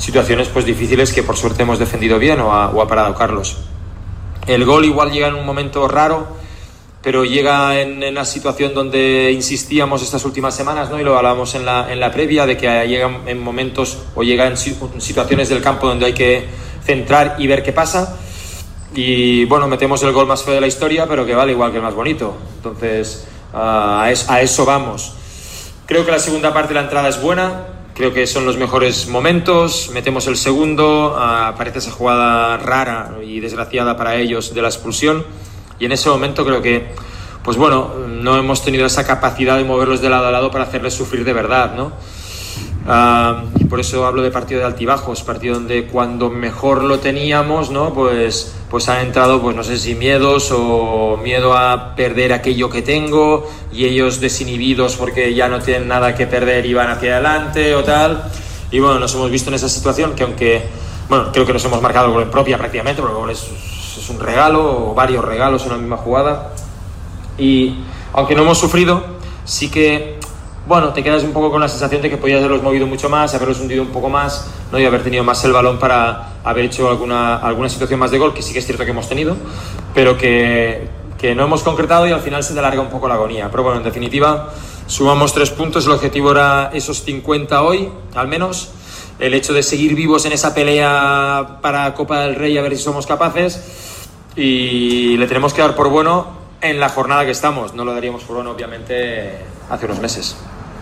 situaciones pues difíciles que por suerte hemos defendido bien o ha parado Carlos. El gol igual llega en un momento raro, pero llega en la situación donde insistíamos estas últimas semanas, ¿no? Y lo hablábamos en la previa, de que llega en momentos o llega en situaciones del campo donde hay que centrar y ver qué pasa. Y bueno, metemos el gol más feo de la historia, pero que vale igual que el más bonito. Entonces a eso vamos. Creo que la segunda parte de la entrada es buena, creo que son los mejores momentos. Metemos el segundo, aparece esa jugada rara y desgraciada para ellos de la expulsión, y en ese momento creo que pues bueno, no hemos tenido esa capacidad de moverlos de lado a lado para hacerles sufrir de verdad, ¿no? Y por eso hablo de partido de altibajos, partido donde cuando mejor lo teníamos, ¿no? Pues han entrado, pues no sé si miedos o miedo a perder aquello que tengo, y ellos desinhibidos porque ya no tienen nada que perder y van hacia adelante o tal. Y bueno, nos hemos visto en esa situación que, aunque bueno, creo que nos hemos marcado gol en propia prácticamente, porque el gol es un regalo o varios regalos en la misma jugada, y aunque no hemos sufrido, sí que bueno, te quedas un poco con la sensación de que podías haberlos movido mucho más, haberlos hundido un poco más, ¿no? Y haber tenido más el balón para haber hecho alguna situación más de gol, que sí que es cierto que hemos tenido, pero que no hemos concretado, y al final se te alarga un poco la agonía. Pero bueno, en definitiva, sumamos 3 puntos, el objetivo era esos 50 hoy, al menos. El hecho de seguir vivos en esa pelea para Copa del Rey, a ver si somos capaces, y le tenemos que dar por bueno en la jornada que estamos. No lo daríamos por bueno, obviamente, hace unos meses.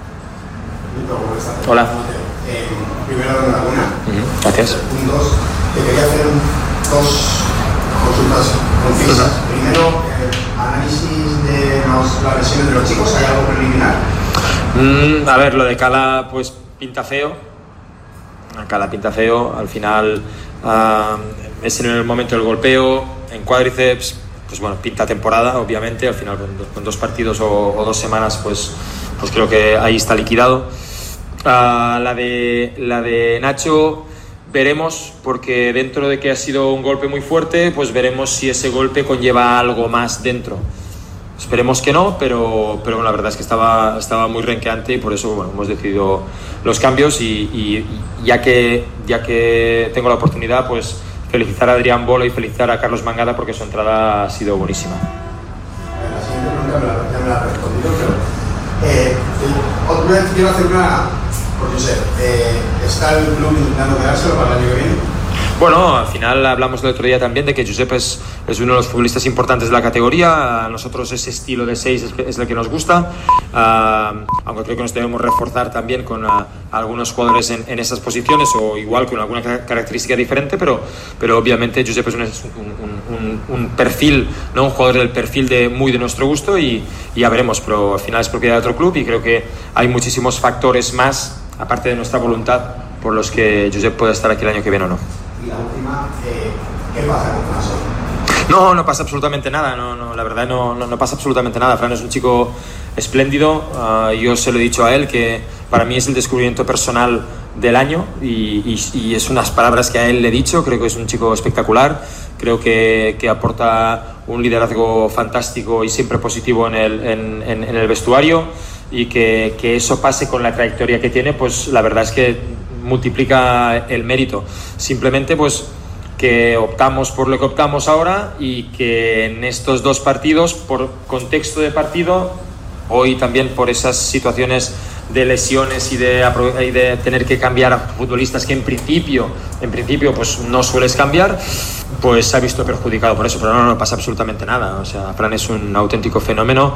Hola. Primero, enhorabuena. Gracias. Puntos. Te quería hacer 2 consultas concisas. Primero, análisis de las lesiones de los chicos. ¿Hay algo preliminar? A ver, lo de Cala pues pinta feo. Cala pinta feo. Al final es en el momento del golpeo en cuádriceps. Pues bueno, pinta temporada, obviamente. Al final con 2 partidos o 2 semanas pues creo que ahí está liquidado. La de Nacho veremos, porque dentro de que ha sido un golpe muy fuerte, pues veremos si ese golpe conlleva algo más dentro. Esperemos que no, pero la verdad es que estaba muy renqueante, y por eso bueno, hemos decidido los cambios, y ya que tengo la oportunidad, pues felicitar a Adrián Bolo y felicitar a Carlos Mangada, porque su entrada ha sido buenísima. La siguiente pregunta ya me la has respondido, pero quiero hacer una por Josep. ¿Está el club intentando quedárselo para el año que viene? Bueno, al final hablamos el otro día también de que Josep es uno de los futbolistas importantes de la categoría. A nosotros ese estilo de 6 es el que nos gusta, aunque creo que nos debemos reforzar también con algunos jugadores en esas posiciones, o igual con alguna característica diferente, pero obviamente Josep es un perfil, ¿no? Un jugador del perfil muy de nuestro gusto, y ya veremos, pero al final es propiedad de otro club, y creo que hay muchísimos factores más, aparte de nuestra voluntad, por los que Josep pueda estar aquí el año que viene o no. Y la última, ¿qué pasa con Fran? No pasa absolutamente nada, la verdad no pasa absolutamente nada. Fran es un chico espléndido, yo se lo he dicho a él, que para mí es el descubrimiento personal del año, y es unas palabras que a él le he dicho. Creo que es un chico espectacular, creo que aporta un liderazgo fantástico y siempre positivo en el vestuario, y que eso pase con la trayectoria que tiene, pues la verdad es que multiplica el mérito. Simplemente pues que optamos por lo que optamos ahora, y que en estos 2 partidos, por contexto de partido, hoy también por esas situaciones de lesiones y de tener que cambiar a futbolistas que en principio pues no sueles cambiar, pues se ha visto perjudicado por eso. Pero no pasa absolutamente nada. O sea, Fran es un auténtico fenómeno,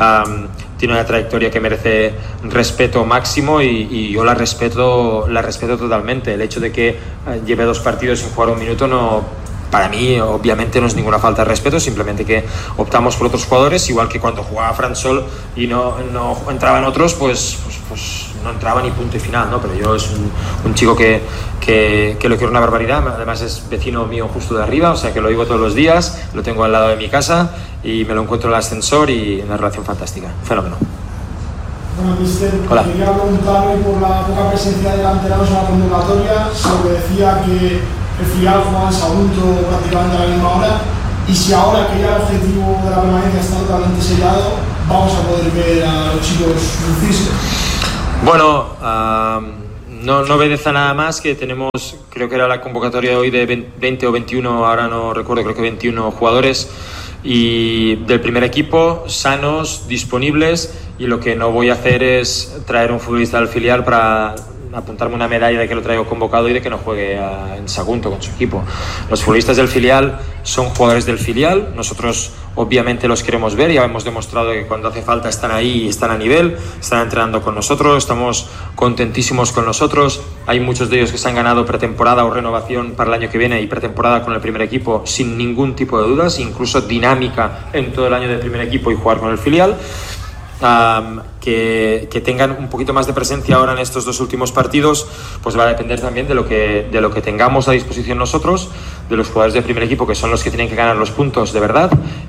tiene una trayectoria que merece respeto máximo, y yo la respeto totalmente. El hecho de que lleve 2 partidos sin jugar un minuto, para mí obviamente no es ninguna falta de respeto, simplemente que optamos por otros jugadores, igual que cuando jugaba Fran Sol y no entraban otros, pues no entraba, ni punto y final, ¿no? Pero yo es un chico que lo quiero una barbaridad. Además es vecino mío justo de arriba, o sea que lo oigo todos los días, lo tengo al lado de mi casa y me lo encuentro en el ascensor, y una relación fantástica, fenómeno. Bueno, mister, hola. Quería preguntarle por la poca presencia de delanteros en la convocatoria. Se lo decía que el filial jugaba en Sagunto prácticamente a la misma hora, y si ahora que ya el objetivo de la permanencia está totalmente sellado, vamos a poder ver a los chicos lucirse. Bueno, no obedece nada más que tenemos, creo que era la convocatoria hoy de 20 o 21, ahora no recuerdo, creo que 21 jugadores y del primer equipo, sanos, disponibles, y lo que no voy a hacer es traer un futbolista del filial para apuntarme una medalla de que lo traigo convocado y de que no juegue en Sagunto con su equipo. Los futbolistas del filial son jugadores del filial, nosotros obviamente los queremos ver, ya hemos demostrado que cuando hace falta están ahí y están a nivel, están entrenando con nosotros, estamos contentísimos con nosotros. Hay muchos de ellos que se han ganado pretemporada o renovación para el año que viene y pretemporada con el primer equipo sin ningún tipo de dudas, incluso dinámica en todo el año del primer equipo y jugar con el filial. Que tengan un poquito más de presencia ahora en estos 2 últimos partidos, pues va a depender también de lo que tengamos a disposición nosotros, de los jugadores del primer equipo, que son los que tienen que ganar los puntos de verdad,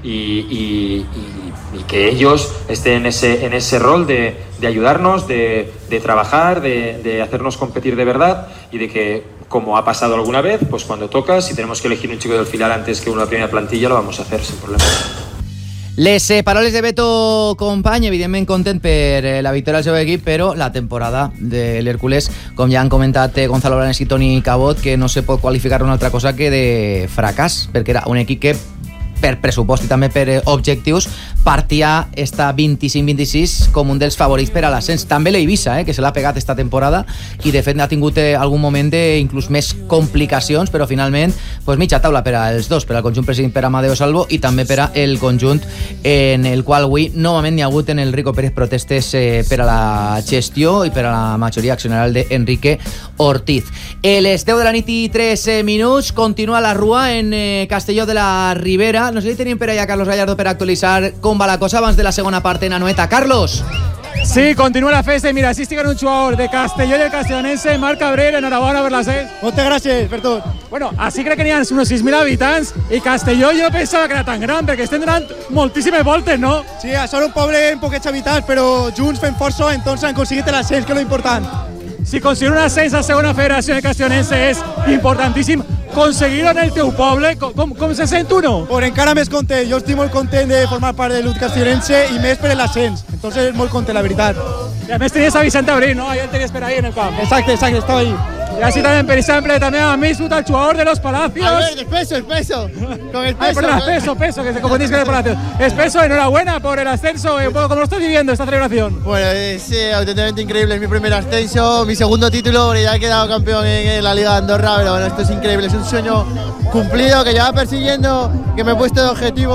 y que ellos estén en ese rol de ayudarnos, de trabajar, de hacernos competir de verdad, y de que, como ha pasado alguna vez, pues cuando toca, si tenemos que elegir un chico del filial antes que una primera plantilla, lo vamos a hacer sin problema. Les paraules de Beto Company, evidentment content per la victòria del seu equip, però la temporada de l'Hèrcules, com ja han comentat Gonzalo Blanes i Toni Cabot, que no se pot qualificar una altra cosa que de fracàs, perquè era un equip que per pressupost i també per objectius partia esta 25-26 com un dels favorits per a l'ascens. També l'Eivissa, que se l'ha pegat esta temporada i de fet ha tingut algun moment inclús més complicacions, però finalment pues, mitja taula per als dos, per al conjunt presidit per Amadeo Salvo i també per al conjunt en el qual avui novament hi ha hagut en el Rico Pérez protestes per a la gestió i per a la majoria accionarial d'Enrique Ortiz. Les 10 de la nit i 3 minuts continua la rua en Castelló de la Ribera. No sé si tenim per allà Carlos Gallardo per actualitzar com va la cosa abans de la segona part en Anoeta. Carlos. Sí, continúa la festa y mira, assistim en un jugador de Castelló y el castellonense, Marc Cabrera, enhorabuena per l'ascens. Moltes gràcies per tot. Bueno, així crec que n'hi ha uns 6.000 habitants i Castelló jo pensava que era tan gran perquè estem donant moltíssimes voltes, no? Sí, són un poble amb poquets habitants, però junts fem força, entonces han aconseguit l'ascens, que és lo important. Si conseguir un ascens a segona federació de castellonense és importantíssim, conseguir-ho en el teu poble, com se sent uno? Pues encara més content, jo estic molt content de formar part de l'Ut castellonense i més per l'ascens, entonces molt content, la veritat. I a més tenies a Vicente Abril, ¿no? Ahí el tenies per ahí en el camp. Exacte, estava ahí. Y así también, per exemple, también a Mesut, al jugador de los Palacios. A ver, el peso. Con el peso. Ay, perdón, peso, que se confundís con el Palacios. Espeso, enhorabuena por el ascenso. ¿Cómo lo estás viviendo esta celebración? Bueno, sí, auténticamente increíble. Es mi primer ascenso, mi segundo título, porque ya he quedado campeón en la Liga de Andorra. Pero bueno, esto es increíble, es un sueño cumplido que llevaba persiguiendo, que me he puesto de objetivo.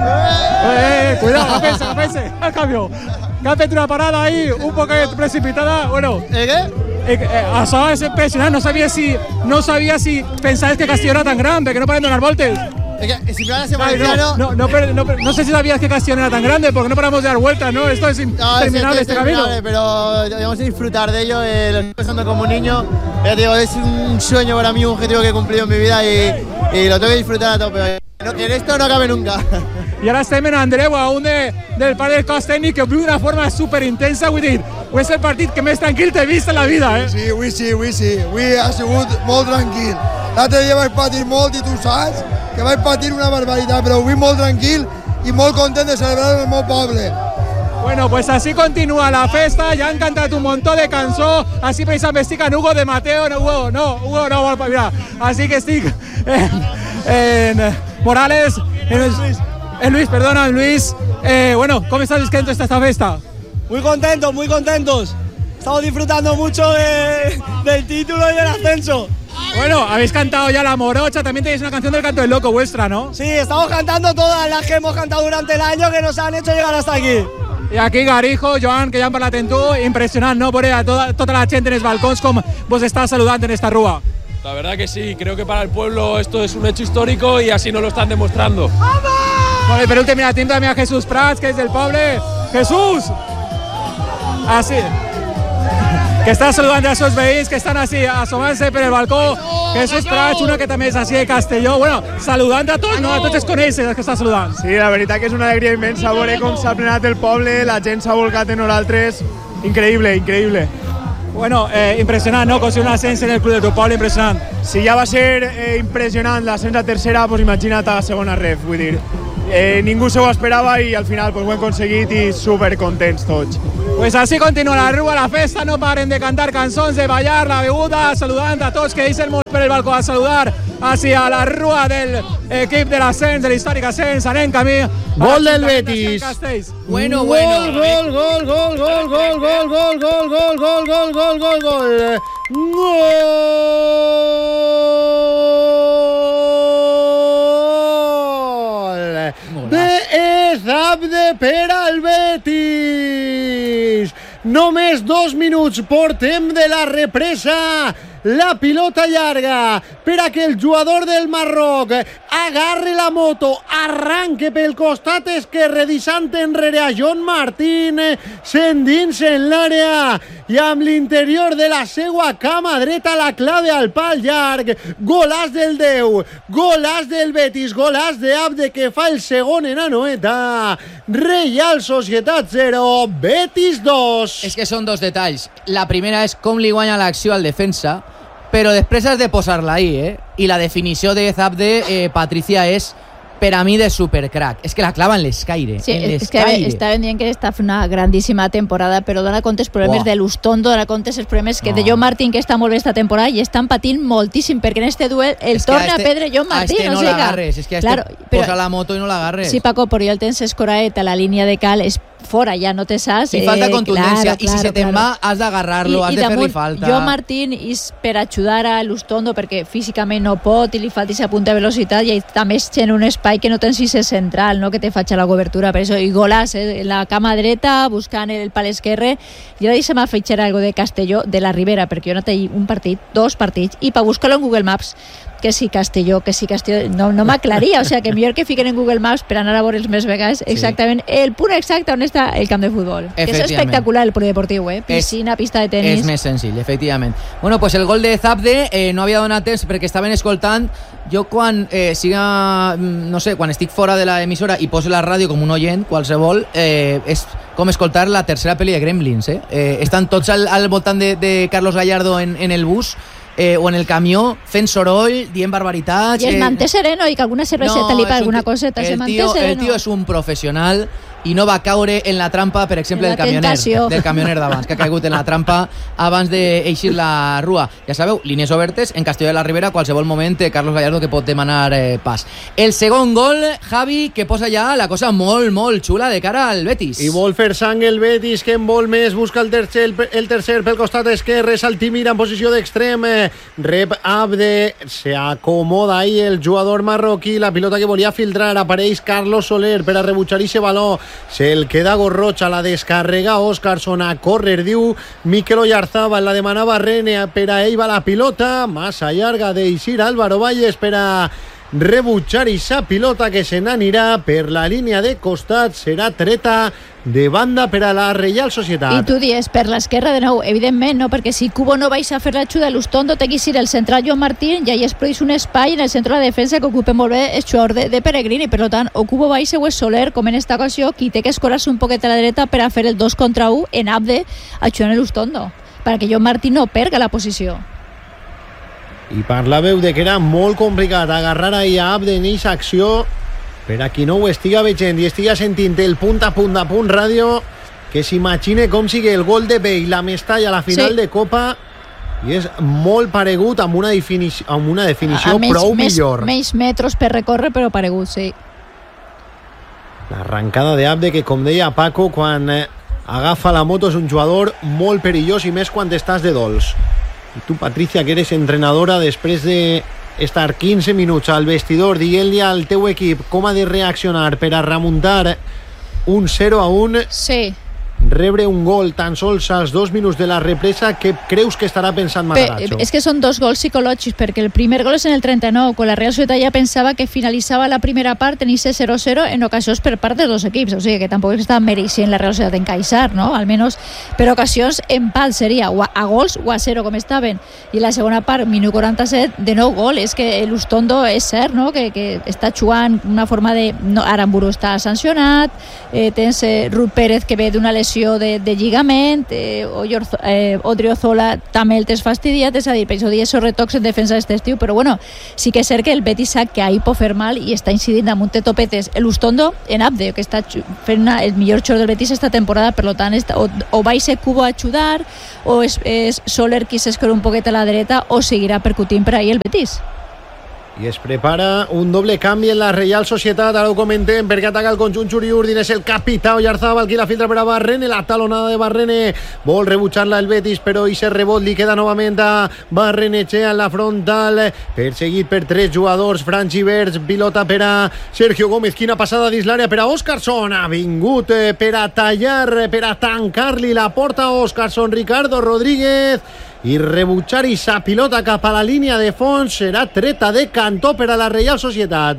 Cuidado, no pense, al cambio. Que han fet una parada ahí un poco precipitada. Bueno, ¿Qué? Això és impressionant, no sabia si pensaves que Castelló era tan grande, que no paren de donar voltes. Si me van a ser valenciano... No sé si sabías que Castellón era tan grande, porque no paramos de dar vueltas, ¿no? Esto es interminable, este camino. Pero debemos disfrutar de ello, lo estoy pensando como un niño. Ya te digo, es un sueño para mí, un objetivo que he cumplido en mi vida y lo tengo que disfrutar a tope. En esto no cabe nunca. I ara estem en Andreu, a un del part del cos tècnic que viu d'una forma superintensa. Vull dir, és el partit que més tranquil t'he vist en la vida, eh? Sí, avui ha sigut molt tranquil. L'altre dia vaig patir molt i tu saps que vaig patir una barbaritat, però avui molt tranquil i molt content de celebrar en el meu poble. Bueno, pues así continúa la festa, ya han cantado un montón de cançons, así precisament estic en Hugo de Mateo, Hugo no vol mirar, así que estic en Morales, en Luis, bueno, ¿cómo estás viviendo esta festa? Muy contentos, estamos disfrutando mucho del título y del ascenso. Bueno, habéis cantado ya La Morocha, también tenéis una canción del Canto del Loco vuestra, ¿no? Sí, estamos cantando todas las que hemos cantado durante el año que nos han hecho llegar hasta aquí. I aquí Garijo, Joan, que ja han parlat en tu, impressionant, no? Veure a tota la gent en els balcons com vos està saludant en esta rua. La verdad que sí, creo que para el pueblo esto es un hecho histórico y así nos lo están demostrando. Bueno, y per últim tenim també a Jesús Prats, que és del poble. Jesús! Así. Que està saludant als seus veïns que estan així assomant-se per el balcó. Jesús Prats, uno que també és així de Castelló. Bueno, saludant a tots, no? A tots els coneixes, els que està saludant. Sí, la veritat que és una alegria immensa veure com s'ha plenat el poble, la gent s'ha volcat en nosaltres. Increïble. Bueno, impressionant, no? Conseguir un ascens en el club de tu poble, impressionant. Si ja va ser impressionant l'ascens a tercera, pues imagina't a segona ref, vull dir. ningú se ho esperava i al final pues, ho hem aconseguit i supercontents tots. Pues así continúa la Rúa, la festa, no paren de cantar cançons, de ballar, la beguda, saludant a tots que deixen molt per el balcó a saludar hacia la Rúa del equip de l'ascens, de l'històric ascens, anem camí. Gol del Betis. Bueno. Gol. De Abde per al Betis. Només 2 minuts portem de la represa. La pilota llarga per a que el jugador del Marroc agarre la moto, arranque pel costat esquerre, deixant enrere a John Martín, s'endinsa en l'àrea i amb l'interior de la seua cama dreta la clave al pal llarg. Golàs del 10, golàs del Betis, golàs d'Abde que fa el segon en Anoeta. Reial Societat 0, Betis 2. És que són dos detalls. La primera és com li guanya l'acció al defensa, però després has de posar-la ahí, I la definició de Zabde, Patricia, és per a mi de supercrack. És que la clava en l'escaire. Sí, és que estaven dient que està fent una grandíssima temporada, però dona compte els problemes de Lustondo, dona compte els problemes que de John Martín, que està molt bé esta temporada, i estan patint moltíssim, perquè en este duel el torna a perdre John Martín. No l'agarres, és que posa la moto i no l'agarres. Sí, Paco, però jo el tens escoraet a la línia de cal, és fora, ja no te saps. I falta contundència, i si se te'n va has d'agarrar-lo, has de fer-li falta. John Martín és per ajudar a Lustondo perquè físicament no pot i li falta aquesta punta de velocitat i també és en un espai que no tens sis central, no? Que te faig a la cobertura, per això, i golàs, la cama dreta buscant el pal esquerre. I ara deixa'm afegir algo de Castelló de la Ribera, perquè jo no té un partit, 2 partits, i per buscar-lo en Google Maps, que si Castelló, no m'aclaria, o sea, que millor que fiquen en Google Maps per anar a veure els més vegades exactament el punt exacte on està el camp de futbol. Que és espectacular el polideportiu, piscina, pista de tenis. És més senzill, efectivament. Bueno, pues el gol de Zabde no havia donat temps perquè estaven escoltant. Jo quan quan estic fora de l'emissora i poso la ràdio com un oient, qualsevol, és com escoltar la tercera pel·li de Gremlins, Estan tots al voltant de Carlos Gallardo en el bus, o en el camió fent soroll, dient barbaritats. I es manté sereno, i que alguna cerveseta li pa alguna coseta, se manté sereno. El tio és un professional i no va caure en la trampa, per exemple, del camioner d'abans, que ha caigut en la trampa abans d'eixir la Rua. Ja sabeu, línies obertes, en Castelló de la Ribera, qualsevol moment Carlos Gallardo que pot demanar pas. El segon gol, Javi, que posa ja la cosa molt, molt xula de cara al Betis. I vol fer sang el Betis, que en vol més, busca el tercer pel costat esquerre, Saltimir en posició d'extrem, rep Abde, se acomoda ahí el jugador marroquí, la pilota que volia filtrar, apareix Carlos Soler per a rebutjar ese baló. Se'l queda Gorrocha, la descarrega Óscarson a córrer, diu Mikel Oyarzabal, la demanava Rene, per a ell va la pilota, massa llarga d'eixir Álvaro Valles per a rebutjar esa pilota que se n'anirà per la línia de costat, serà treta de banda per a la Reial Societat. I tu dius, per l'esquerra de nou, evidentment, no? Perquè si Cubo no vais a fer l'ajuda, Lustondo té que ser el central Joan Martín, i ahí es produeix un espai en el centre de la defensa que ocupa molt bé el jugador de Peregrini, per tant, o Cubo vais o és Soler, com en esta ocasió, qui té que escorar-se un poquet a la dreta per a fer el 2 contra 1 en Abde, ajudant a Lustondo, perquè Joan Martín no perga la posició. I parlàveu de que era molt complicat agarrar ahir a Abde en aquesta acció. Per a qui no ho estiga veient i estiga sentint el punt a punt ràdio, que s'imagine com sigui el gol de Bale, la Mestalla a la final de Copa, i és molt paregut amb una definició prou millor. Menys metres per recórrer, però paregut, sí. L'arrencada d'Abde, que com deia Paco, quan agafa la moto és un jugador molt perillós, i més quan estàs de dolç. I tu, Patricia, que eres entrenadora, després de estar 15 minuts al vestidor dient-li al teu equip com ha de reaccionar per a remuntar un 0-1, sí, rebre un gol tan sols als 2 minuts de la represa, que creus que estarà pensant Matarazzo? És que són 2 gols psicològics, perquè el primer gol és en el 39, quan la Real Societat ja pensava que finalitzava la primera part en ese 0-0 en ocasions per part dels dos equips, o sigui que tampoc està mereixent la Real Societat encaixar, no? Almenys per ocasions empat seria, o a gols o a 0 com estaven, i la segona part, minut 47, de nou gol. És que Lustondo és cert, no? Que està jugant una forma de... No, Aramburu està sancionat, tens Ruth Pérez que ve d'una lesió lesió de lligament, Odriozola també el tens fastidiat, és a dir, per això dies retocs en defensa d'aquest estiu, però bueno, sí que és cert que el Betis sap que ahí pot fer mal i està incidint damunt de topetes el Ustondo en Abde, que està fent el millor xoc del Betis esta temporada, per tant o va ser Cubo a ajudar, o és Soler qui s'escora un poquet a la dreta, o seguirà percutint per ahí el Betis. I es prepara un doble canvi en la Reial Societat, ara ho comentem, perquè ataca el conjunt Urdin, és el capità Oyarzabal qui la filtra per a Barrene, la talonada de Barrene, vol rebutjar-la el Betis, però i rebot li queda novament a Barrenechea en la frontal, perseguit per 3 jugadors frangiverds, pilota per a Sergio Gómez, quina passada dins l'àrea per a Óscarson, ha vingut per a tallar, per a tancar-li la porta a Óscarson, Ricardo Rodríguez, i rebutjar i sa pilota cap a la línia de fons, serà treta de cantó per a la Reial Societat.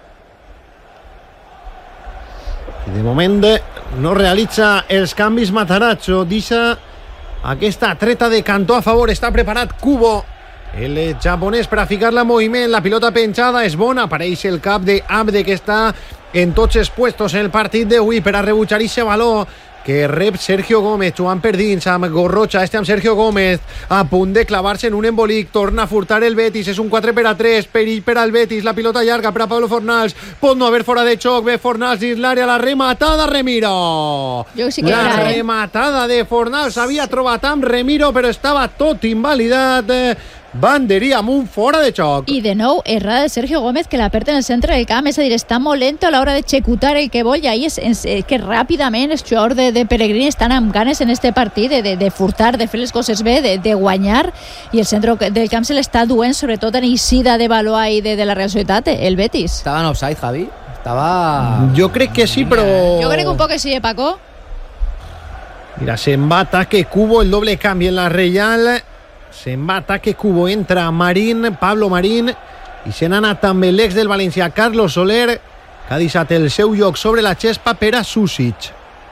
De moment no realitza els canvis Matarazzo, deixa aquesta treta de cantó a favor, està preparat Cubo, el japonès, per a ficar-la en moviment, la pilota penjada és bona, apareix el cap d'Abde que està en tots els puestos en el partit d'avui per a rebutjar i valor que rep Sergio Gómez, jugant per dins amb Gorrocha, amb Sergio Gómez a punt de clavar-se en un embolic, torna a furtar el Betis, és un 4-3, perill per al Betis, la pilota llarga per a Pablo Fornals, pot no haver fora de xoc, ve Fornals dins l'àrea, la rematada Remiro, la rematada de Fornals, havia trobat amb Remiro però estava tot invalidat, banderí amunt, fora de xoc. I de nou, errada de Sergio Gómez, que la perd en el centre del camp, és a dir, està molt lento a l'hora de executar el que vol, i ahí és que ràpidament els jugadors de Pellegrini estan amb ganes en este partit de furtar, de fer les coses bé, de guanyar, i el centre del camp se l'està duent, sobretot en eixida de Baloa i de la Real Societat, el Betis. Estava en offside, Javi? Estava... Jo crec que sí, però... Jo crec un poc que sí, Paco. Mira, se'n va ataque Cubo, el doble canvi en la Reial... Se'n va ataque Cubo, entra Marín, Pablo Marín, i se n'ha anat també l'ex del València, Carlos Soler, que ha deixat el seu lloc sobre la xespa per a Susic.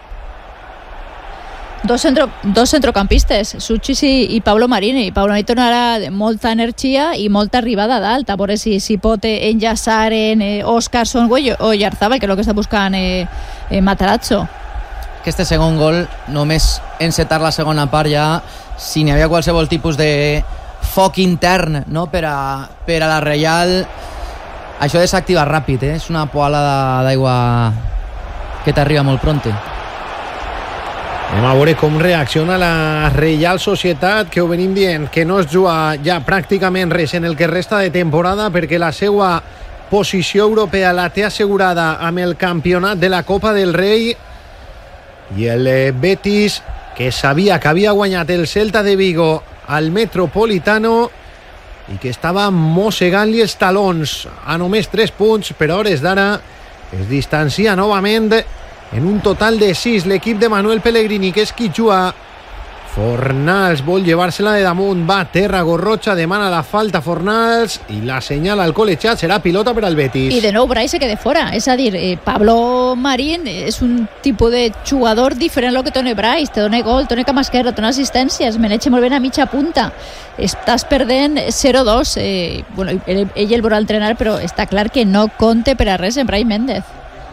Dos centrocampistes, Susic i Pablo Marín, i Pablo Marín tornarà molta energia i molta arribada a dalt, a veure si pot enllaçar en Óscarson o Oyarzabal, que és el que està buscant Matarazzo. Aquest segon gol, només encetar la segona part ja, si n'hi havia qualsevol tipus de foc intern, no? per a la Reial, això desactiva ràpid, és una poalada d'aigua que t'arriba molt pronte. Anem a veure com reacciona la Reial Societat, que ho venim dient, que no es juga ja pràcticament res en el que resta de temporada, perquè la seva posició europea la té assegurada amb el campionat de la Copa del Rei, i el Betis, que sabia que havia guanyat el Celta de Vigo al Metropolitano i que estava mossegant-li els talons a només 3 punts, però a hores d'ara es distancia novament en un total de 6 l'equip de Manuel Pellegrini, que és qui juga. Fornals vol llevar-se-la de damunt, va a terra, Gorrocha demana la falta Fornals i la senyala al col·legiat, serà pilota per al Betis. I de nou Brais se queda fora, és a dir, Pablo Marín és un tipus de jugador diferent al que dona Brais, te dona gol, te dona cama esquerra, te dona assistències, maneja molt bé a mitja punta, estàs perdent 0-2, bueno, ell el veurà entrenar, però està clar que no compte per a res en Brais Méndez.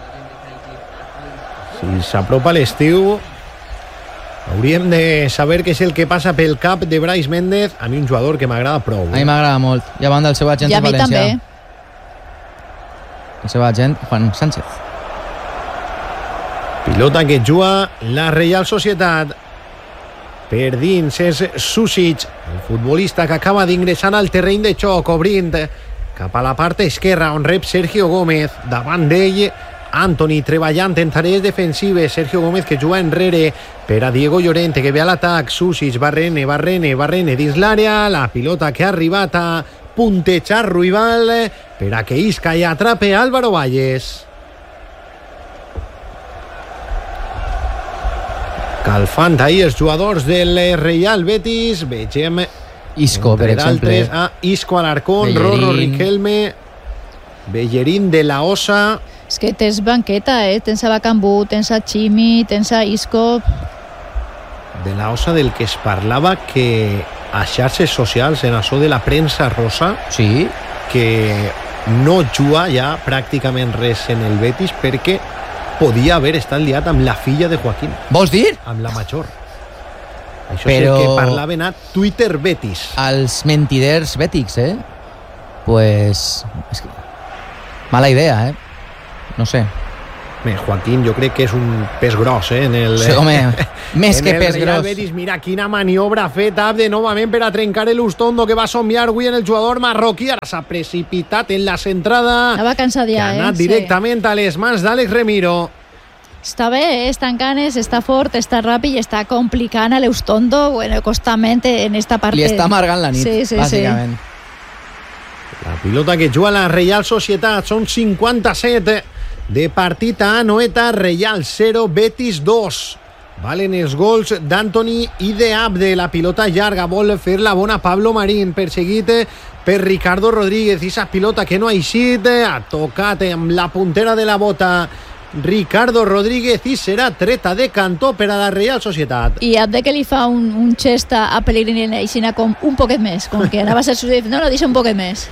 Si s'apropa l'estiu, hauríem de saber què és el que passa pel cap de Brais Méndez. A mi un jugador que m'agrada prou. A mi m'agrada molt. I a banda el seu agent del València. També. El seu agent, Juan Sánchez. Pilota que juga la Reial Societat. Per dins és Susic, el futbolista que acaba d'ingressar al terreny de xoc, obrint cap a la part esquerra, on rep Sergio Gómez. Davant d'ell, Antoni treballant en tarees defensives. Sergio Gómez que juga enrere per a Diego Llorente, que ve a l'atac. Susic, Barrene dins l'àrea, la pilota que ha arribat a puntejar rival per a que isca i atrape Álvaro Valles. Calfant ahir els jugadors del Real Betis. Vegem Isco, per exemple. Isco Alarcón, Rorro Riquelme, Bellerín de la Osa. És que tens banqueta, tens a Bacambú, tens a Chimi, tens a Isco. De la Osa, del que es parlava que a xarxes socials, en això de la premsa rosa, sí, que no juga ja pràcticament res en el Betis perquè podia haver estat liat amb la filla de Joaquín. Vols dir? Amb la major. Això Però... és el que parlaven a Twitter Betis. Els mentiders bètics, Pues... És que... Mala idea, No sé. Bé, Joaquín, jo crec que és un pes gros, en el... Sí, home, més que pes gros. Betis, mira quina maniobra ha fet Abde novament per a trencar l'Ustondo que va somiar avui en el jugador marroquí. Ara s'ha precipitat en la centrada. Estava cansat ja, que ha anat directament a les mans d'Àlex Remiro. Està bé, està en canes, està fort, està ràpid i està complicant a l'Eustondo, constantment en esta part. Li està amargant la nit, bàsicament. La pilota que juga la Reial Societat, són 57 de partit a Anoeta. Reial 0, Betis 2. Valen els gols d'Antoni i d'Abde. La pilota llarga vol fer la bona Pablo Marín, perseguit per Ricardo Rodríguez. I esa pilota que no ha eixit, ha tocat amb la puntera de la bota Ricardo Rodríguez i serà treta de cantó per a la Reial Societat. I Abde que li fa un gest a Pellegrini aixina com un poquet més, com que anava a ser sucedido. No, deixa un poquet més.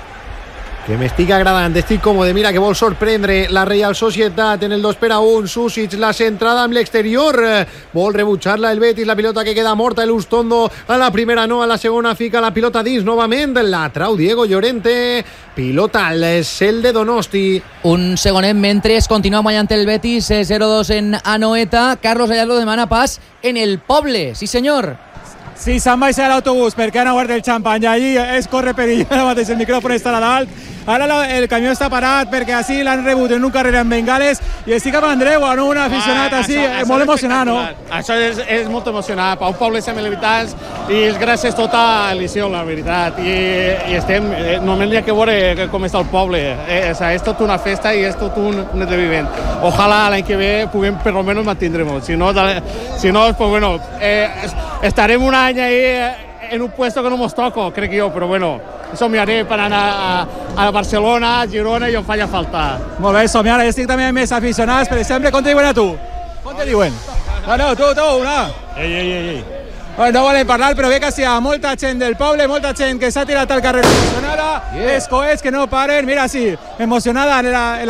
Que m'estic agradant, estic còmode. Mira que vol sorprendre la Reial Societat en el 2-1. Susic, la centrada amb l'exterior, vol rebutjar-la el Betis. La pilota que queda morta, l'Ustondo a la primera no, a la segona fica la pilota dins novament, la trau Diego Llorente. Pilota al cel de Donosti. Un segonet mentre continua guanyant el Betis 0-2 en Anoeta. Carlos Gallardo demana pas en el Poble, sí senyor. Sí, se'n baixar a l'autobús perquè han obert el xampany i allí es corre perill. Ara mateix el micròfon està a dalt. Ara el camió està parat perquè així l'han rebut en un carrer amb bengales i estic amb Andreu, no? Un aficionat així, molt emocionat, no? Això és molt emocionant. Per un poble de 100.000 habitants i és gràcies tota l'il·lusió, la veritat. I estem... Normalment hi ha que veure com està el poble. És tot una festa i és tot un esdeveniment. Ojalà l'any que ve puguem per almenys mantindrem-ho. Si no, pues bueno, estarem un any ahí en un puesto que no nos toco, crec jo, però bueno, somiaré per anar a Barcelona, a Girona i on faci falta. Molt bé, somiar, estic també amb més aficionats, per exemple, com te diuen a tu? Com te diuen? No, tu, no. Ei. No volen parlar, però ve que hi ha molta gent del poble, molta gent que s'ha tirat al carrer emocionada, els coets que no paren, mira, sí, emocionada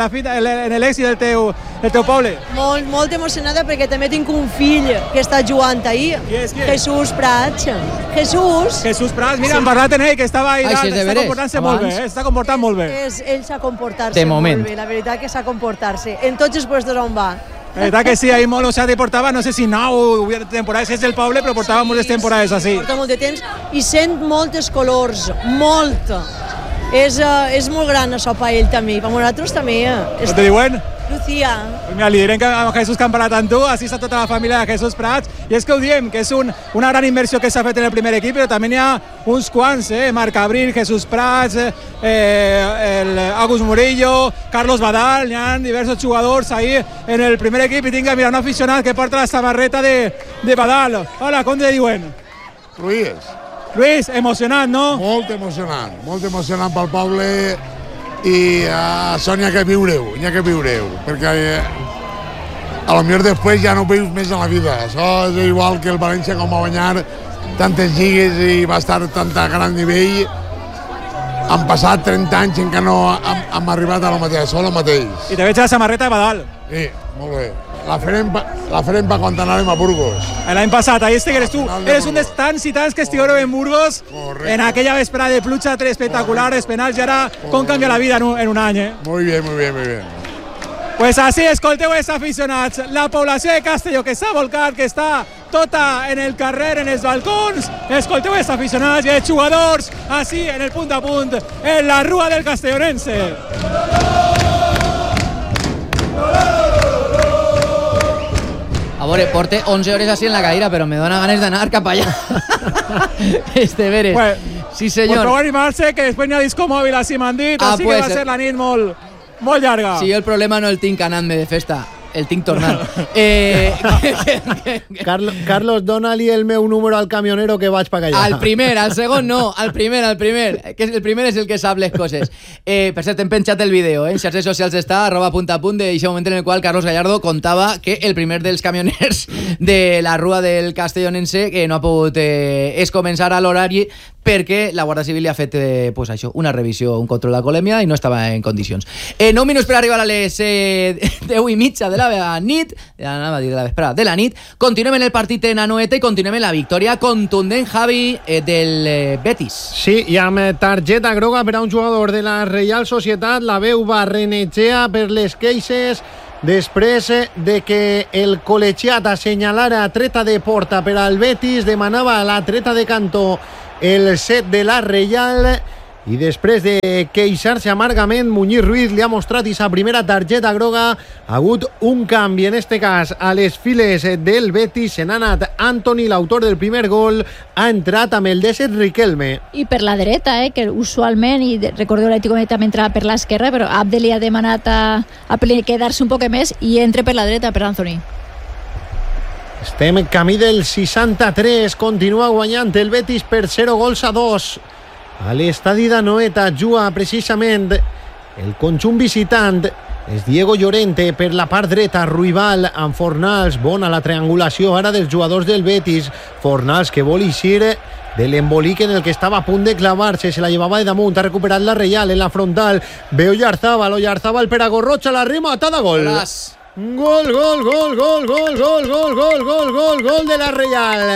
en l'èxit del teu poble. Molt emocionada perquè també tinc un fill que està jugant ahir, Jesús Prats. Jesús Prats, mira, hem parlat en ell, que estava ahí dalt, està comportant-se molt bé, està comportant molt bé. Ell s'ha comportat-se molt bé, la veritat que s'ha comportat-se, en tots els puestos on va. La veritat que sí, ahir molt, o sigui, portava, no sé si 9 o temporades, és del poble, però portava moltes temporades així. Porta molt de temps i sent moltes colors, molt. És molt gran això per ell també, per nosaltres també. Com te diuen? Lucía. Pues mira, li direm que amb Jesús que han parlat amb tu, així està tota la família de Jesús Prats, i és que ho diem, que és una gran inversió que s'ha fet en el primer equip, però també n'hi ha uns quants, Marc Abril, Jesús Prats, el Agus Murillo, Carlos Badal, n'hi ha diversos jugadors ahí en el primer equip, i tinc, mira, un aficionat que porta la samarreta de Badal. Hola, com te diuen? Luis, emocionat, no? Molt emocionant pel poble i això n'hi ha que viure-ho, perquè a lo millor després ja no ho veus més en la vida. Això és igual que el València, com va guanyar tantes lligues i va estar a tant gran nivell. Han passat 30 anys i encara no hem arribat a lo mateix, el mateix. I te veig a la samarreta de Badal. Sí, molt bé. La farem per quan anàrem a Burgos. L'any passat, ahí eres tu. Eres un dels tants i tants que estigueu en Burgos. Correcte. En aquella vesprada de pluja espectacular, els penals, i ara com canvia la vida en un any, Muy bien. Pues así, escolteu els aficionats. La població de Castelló que s'ha volcat, que està tota en el carrer, en els balcons. Escolteu els aficionats i els jugadors, així, en el punt a punt, en la rua del Castellonense. A veure, porte 11 hores així en la cadira, però me dona ganes d'anar cap allà. Veres. Pues, sí, senyor. Pues prou animar-se, que després n'hi ha disco mòbil, així m'han dit, així que va ser la nit molt llarga. Sí, el problema no el tinc anant-me de festa, el tinc tornant. Carlos, dona-li el meu número al camionero que vaig per allà. Al primer, al segon no, al primer. Que el primer és el que sap les coses. Per cert, hem penjat el vídeo, en xarxes socials està, @puntapunt, d'aquest moment en el qual Carlos Gallardo contava que el primer dels camioners de la rua del Castellonense, que no ha pogut començar a l'horari perquè la Guàrdia Civil li ha fet pues això, una revisió, un control d'alcoholèmia i no estava en condicions. 9 minuts per arribar a les 10:30 de la nit, de la nit. Continuem en el partit en Anoeta i continuem en la victòria contundent, Javi, del Betis. Sí, i amb targeta groga per a un jugador de la Reial Societat. La veu barrenejea per les queixes després de que el col·legiat assenyalara treta de porta per al Betis, demanava la treta de cantó el set de la Reial, i després de queixar-se amargament, Muñiz Ruiz li ha mostrat i sa primera targeta groga. Ha hagut un canvi, en este cas a les files del Betis. Se n'ha anat Antoni, l'autor del primer gol, ha entrat amb el 17 Riquelme. I per la dreta, que usualment, i recordeu l'Atlético també entrava per l'esquerra, però Abde li ha demanat a quedar-se un poc més i entra per la dreta per Anthony. Estem en camí del 63, continua guanyant el Betis per 0-2. A l'estadi d'Anoeta juga precisament el conjunt visitant. És Diego Llorente per la part dreta, Ruibal amb Fornals. Bona la triangulació ara dels jugadors del Betis. Fornals que vol eixir de l'embolic en el que estava a punt de clavar-se, se la llevava de damunt, ha recuperat la Reial en la frontal. Ve Oyarzábal per a Gorrocha, la rematada, gol. Gol de la Reial.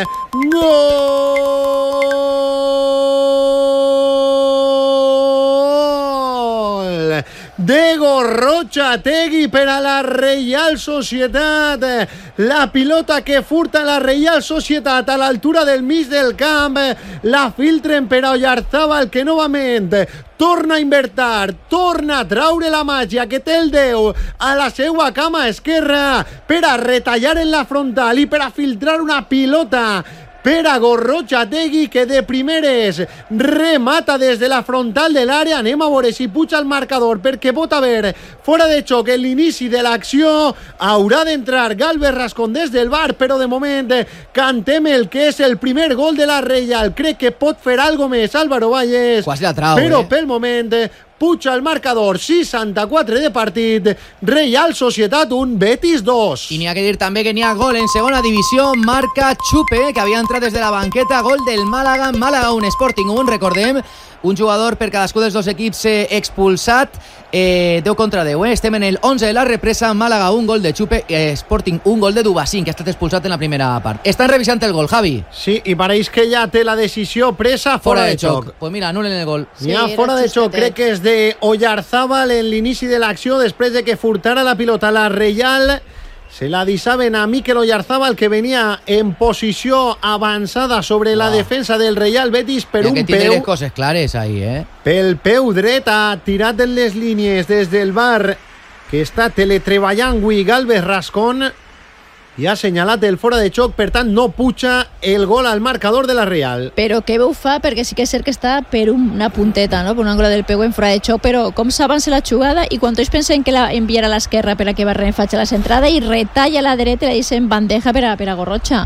Gol de Gorrotxategui per a la Reial Societat. La pilota que furta la Reial Societat a l'altura del mig del camp, la filtren per a Oyarzábal, que novament torna a invertir, torna a traure la màgia que té el Déu a la seva cama esquerra per a retallar en la frontal i per a filtrar una pilota per a Gorrotxategui, que de primeres remata des de la frontal de l'àrea. Anem a veure si puja el marcador, perquè pot haver fora de xoc en l'inici de l'acció. Haurà d'entrar Galvez Rascón des del VAR, però de moment cantem el que és el primer gol de la Reial. Crec que pot fer algo més Álvaro Valles, quasi la trau, però pel moment puja el marcador. 64 de partit, Reial Societat 1, Betis 2. I n'hi ha que dir també que n'hi ha gol en segona divisió. Marca Chupe, que havia entrat des de la banqueta. Gol del Màlaga 1, Sporting 1, recordem. Un jugador per cadascú dels dos equips expulsat. 10-10, estem en el 11 de la represa. Màlaga 1, gol de Chupe, Sporting 1, gol de Dubasín, que ha estat expulsat en la primera part. Estan revisant el gol, Javi. Sí, i pareix que ja té la decisió presa fora de xoc. Pues mira, anulen el gol. Sí, ja fora de xoc, crec que és de Oyarzábal en l'inici de l'acció, després de que furtara la pilota la Reial. Se la deixaven a Mikel Oyarzábal, que venia en posició avançada sobre la defensa del Real Betis per un peu. Que tiene les coses clares ahí, Pel peu dret ha tirat en les línies des del VAR, que està teletreballant avui Galvez Rascón, i ha assenyalat el fora de xoc, per tant no puja el gol al marcador de la Real. Però què ho fa? Perquè sí que és cert que està per una punteta, no? Per un angle del peu en fora de xoc, però com s'avança la jugada i quan tots pensen que la enviarà a l'esquerra per a que Barren faci la centrada i retalla a la dreta i la deixa en bandeja per a Gorrocha.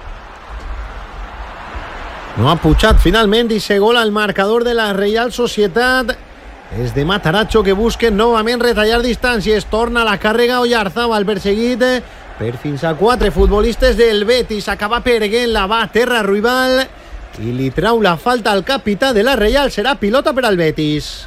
No ha pujat finalment i se gol al marcador de la Reial Societat. És de Matarazzo, que busquen novament retallar distàncies. Torna la càrrega Oyarzábal, perseguit per fins a 4 futbolistes del Betis. Acaba perdent, la va a terra Ruibal i li trau la falta al capità de la Reial. Serà pilota per al Betis.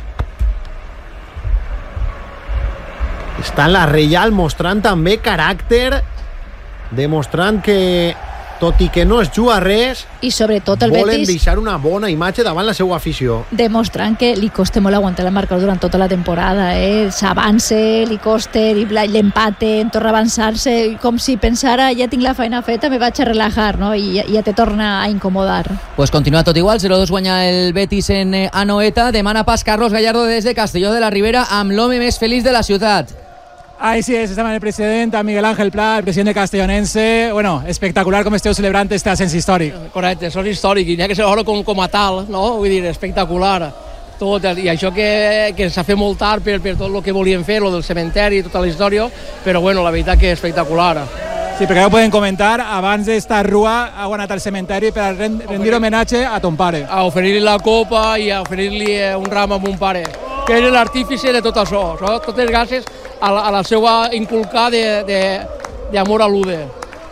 Està la Reial mostrant també caràcter, demostrant que tot i que no es juga res, i sobretot el volen Betis deixar una bona imatge davant la seva afició, demostrant que li costa molt aguantar el marcador durant tota la temporada, s'avança, li costa, l'empate, torna a avançar-se, com si pensara ja tinc la feina feta, me vaig a relajar, no? I ja te torna a incomodar. Pues continua tot igual, 0-2 guanya el Betis en Anoeta. Demana pas Carlos Gallardo des de Castelló de la Ribera amb l'home més feliç de la ciutat. Ahí sí es, estamos en el presidente, a Miguel Ángel Pla, el presidente castellonense. Bueno, espectacular com esteu celebrant este ascens històric. Correcte, és històric i n'hi ha que ser com a tal, no? Vull dir, espectacular. Tot, i això que s'ha fet molt tard per tot el que volien fer, lo del cementeri i tota la història, però bueno, la veritat que és espectacular. Sí, perquè ja ho podem comentar, abans d'esta rua ha guanyat al cementeri per a rendir homenatge a ton pare. A oferir-li la copa i a oferir-li un ram a mon pare, que és l'artífice de tot això, totes gràcies a la seva inculcar d'amor a l'Ude.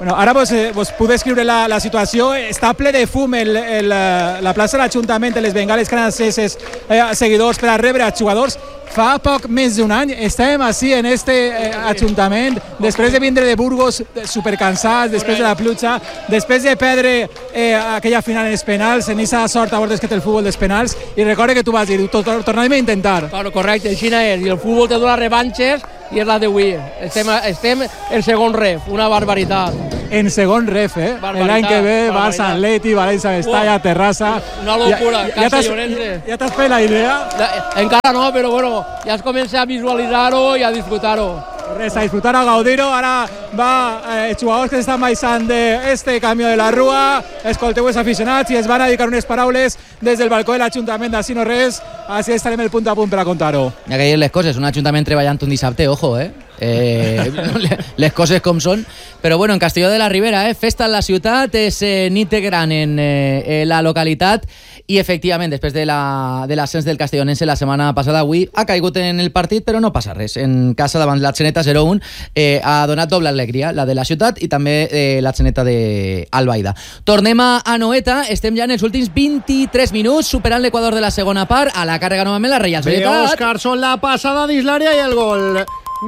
Bueno, ara vos puc descriure la situació. Està ple de fum la plaça de l'Ajuntament, les bengales que han enceses seguidors per a rebre els jugadors. Fa poc més d'un any estàvem així en este Ajuntament, després de vindre de Burgos supercansats, després de la pluja, després de perdre aquella final en els penals, en aquesta sort a bordes que té el futbol dels penals, i recorda que tu vas dir, tornarem a intentar. Claro, correcte, així és, i el futbol te dona revanxes i és la d'avui. Estem en segon ref, una barbaritat. En segon ref, l'any que ve, Barça, Atleti, València, Mestalla, Terrassa... Una locura, ja t'has fet la idea? Encara no, però bueno, ja es comença a visualitzar-ho i a disfrutar-ho. Res, a disfrutar, a gaudir-ho. Ara els jugadors que s'estan baixant d'este camió de la Rua, escolteu els aficionats i es van a dedicar unes paraules des del balcó de l'Ajuntament d'Ací no res. Així estarem el punt a punt per a contar-ho. Hi ha que dir les coses, un Ajuntament treballant un dissabte, ojo, les coses com són. Però bueno, en Castelló de la Ribera, festa en la ciutat, és nit gran en la localitat i efectivament, després de l'ascens del Castellonense la setmana passada, avui ha caigut en el partit, però no passa res. En casa davant l'Atzeneta 0-1 ha donat doble alegria, la de la ciutat i també l'Atzeneta d'Albaida. Tornem a Noeta, estem ja en els últims 23 minuts, superant l'Equador de la segona part, a la càrrega novament la Reial Societat. Óscarson, la passada dins l'àrea i el gol.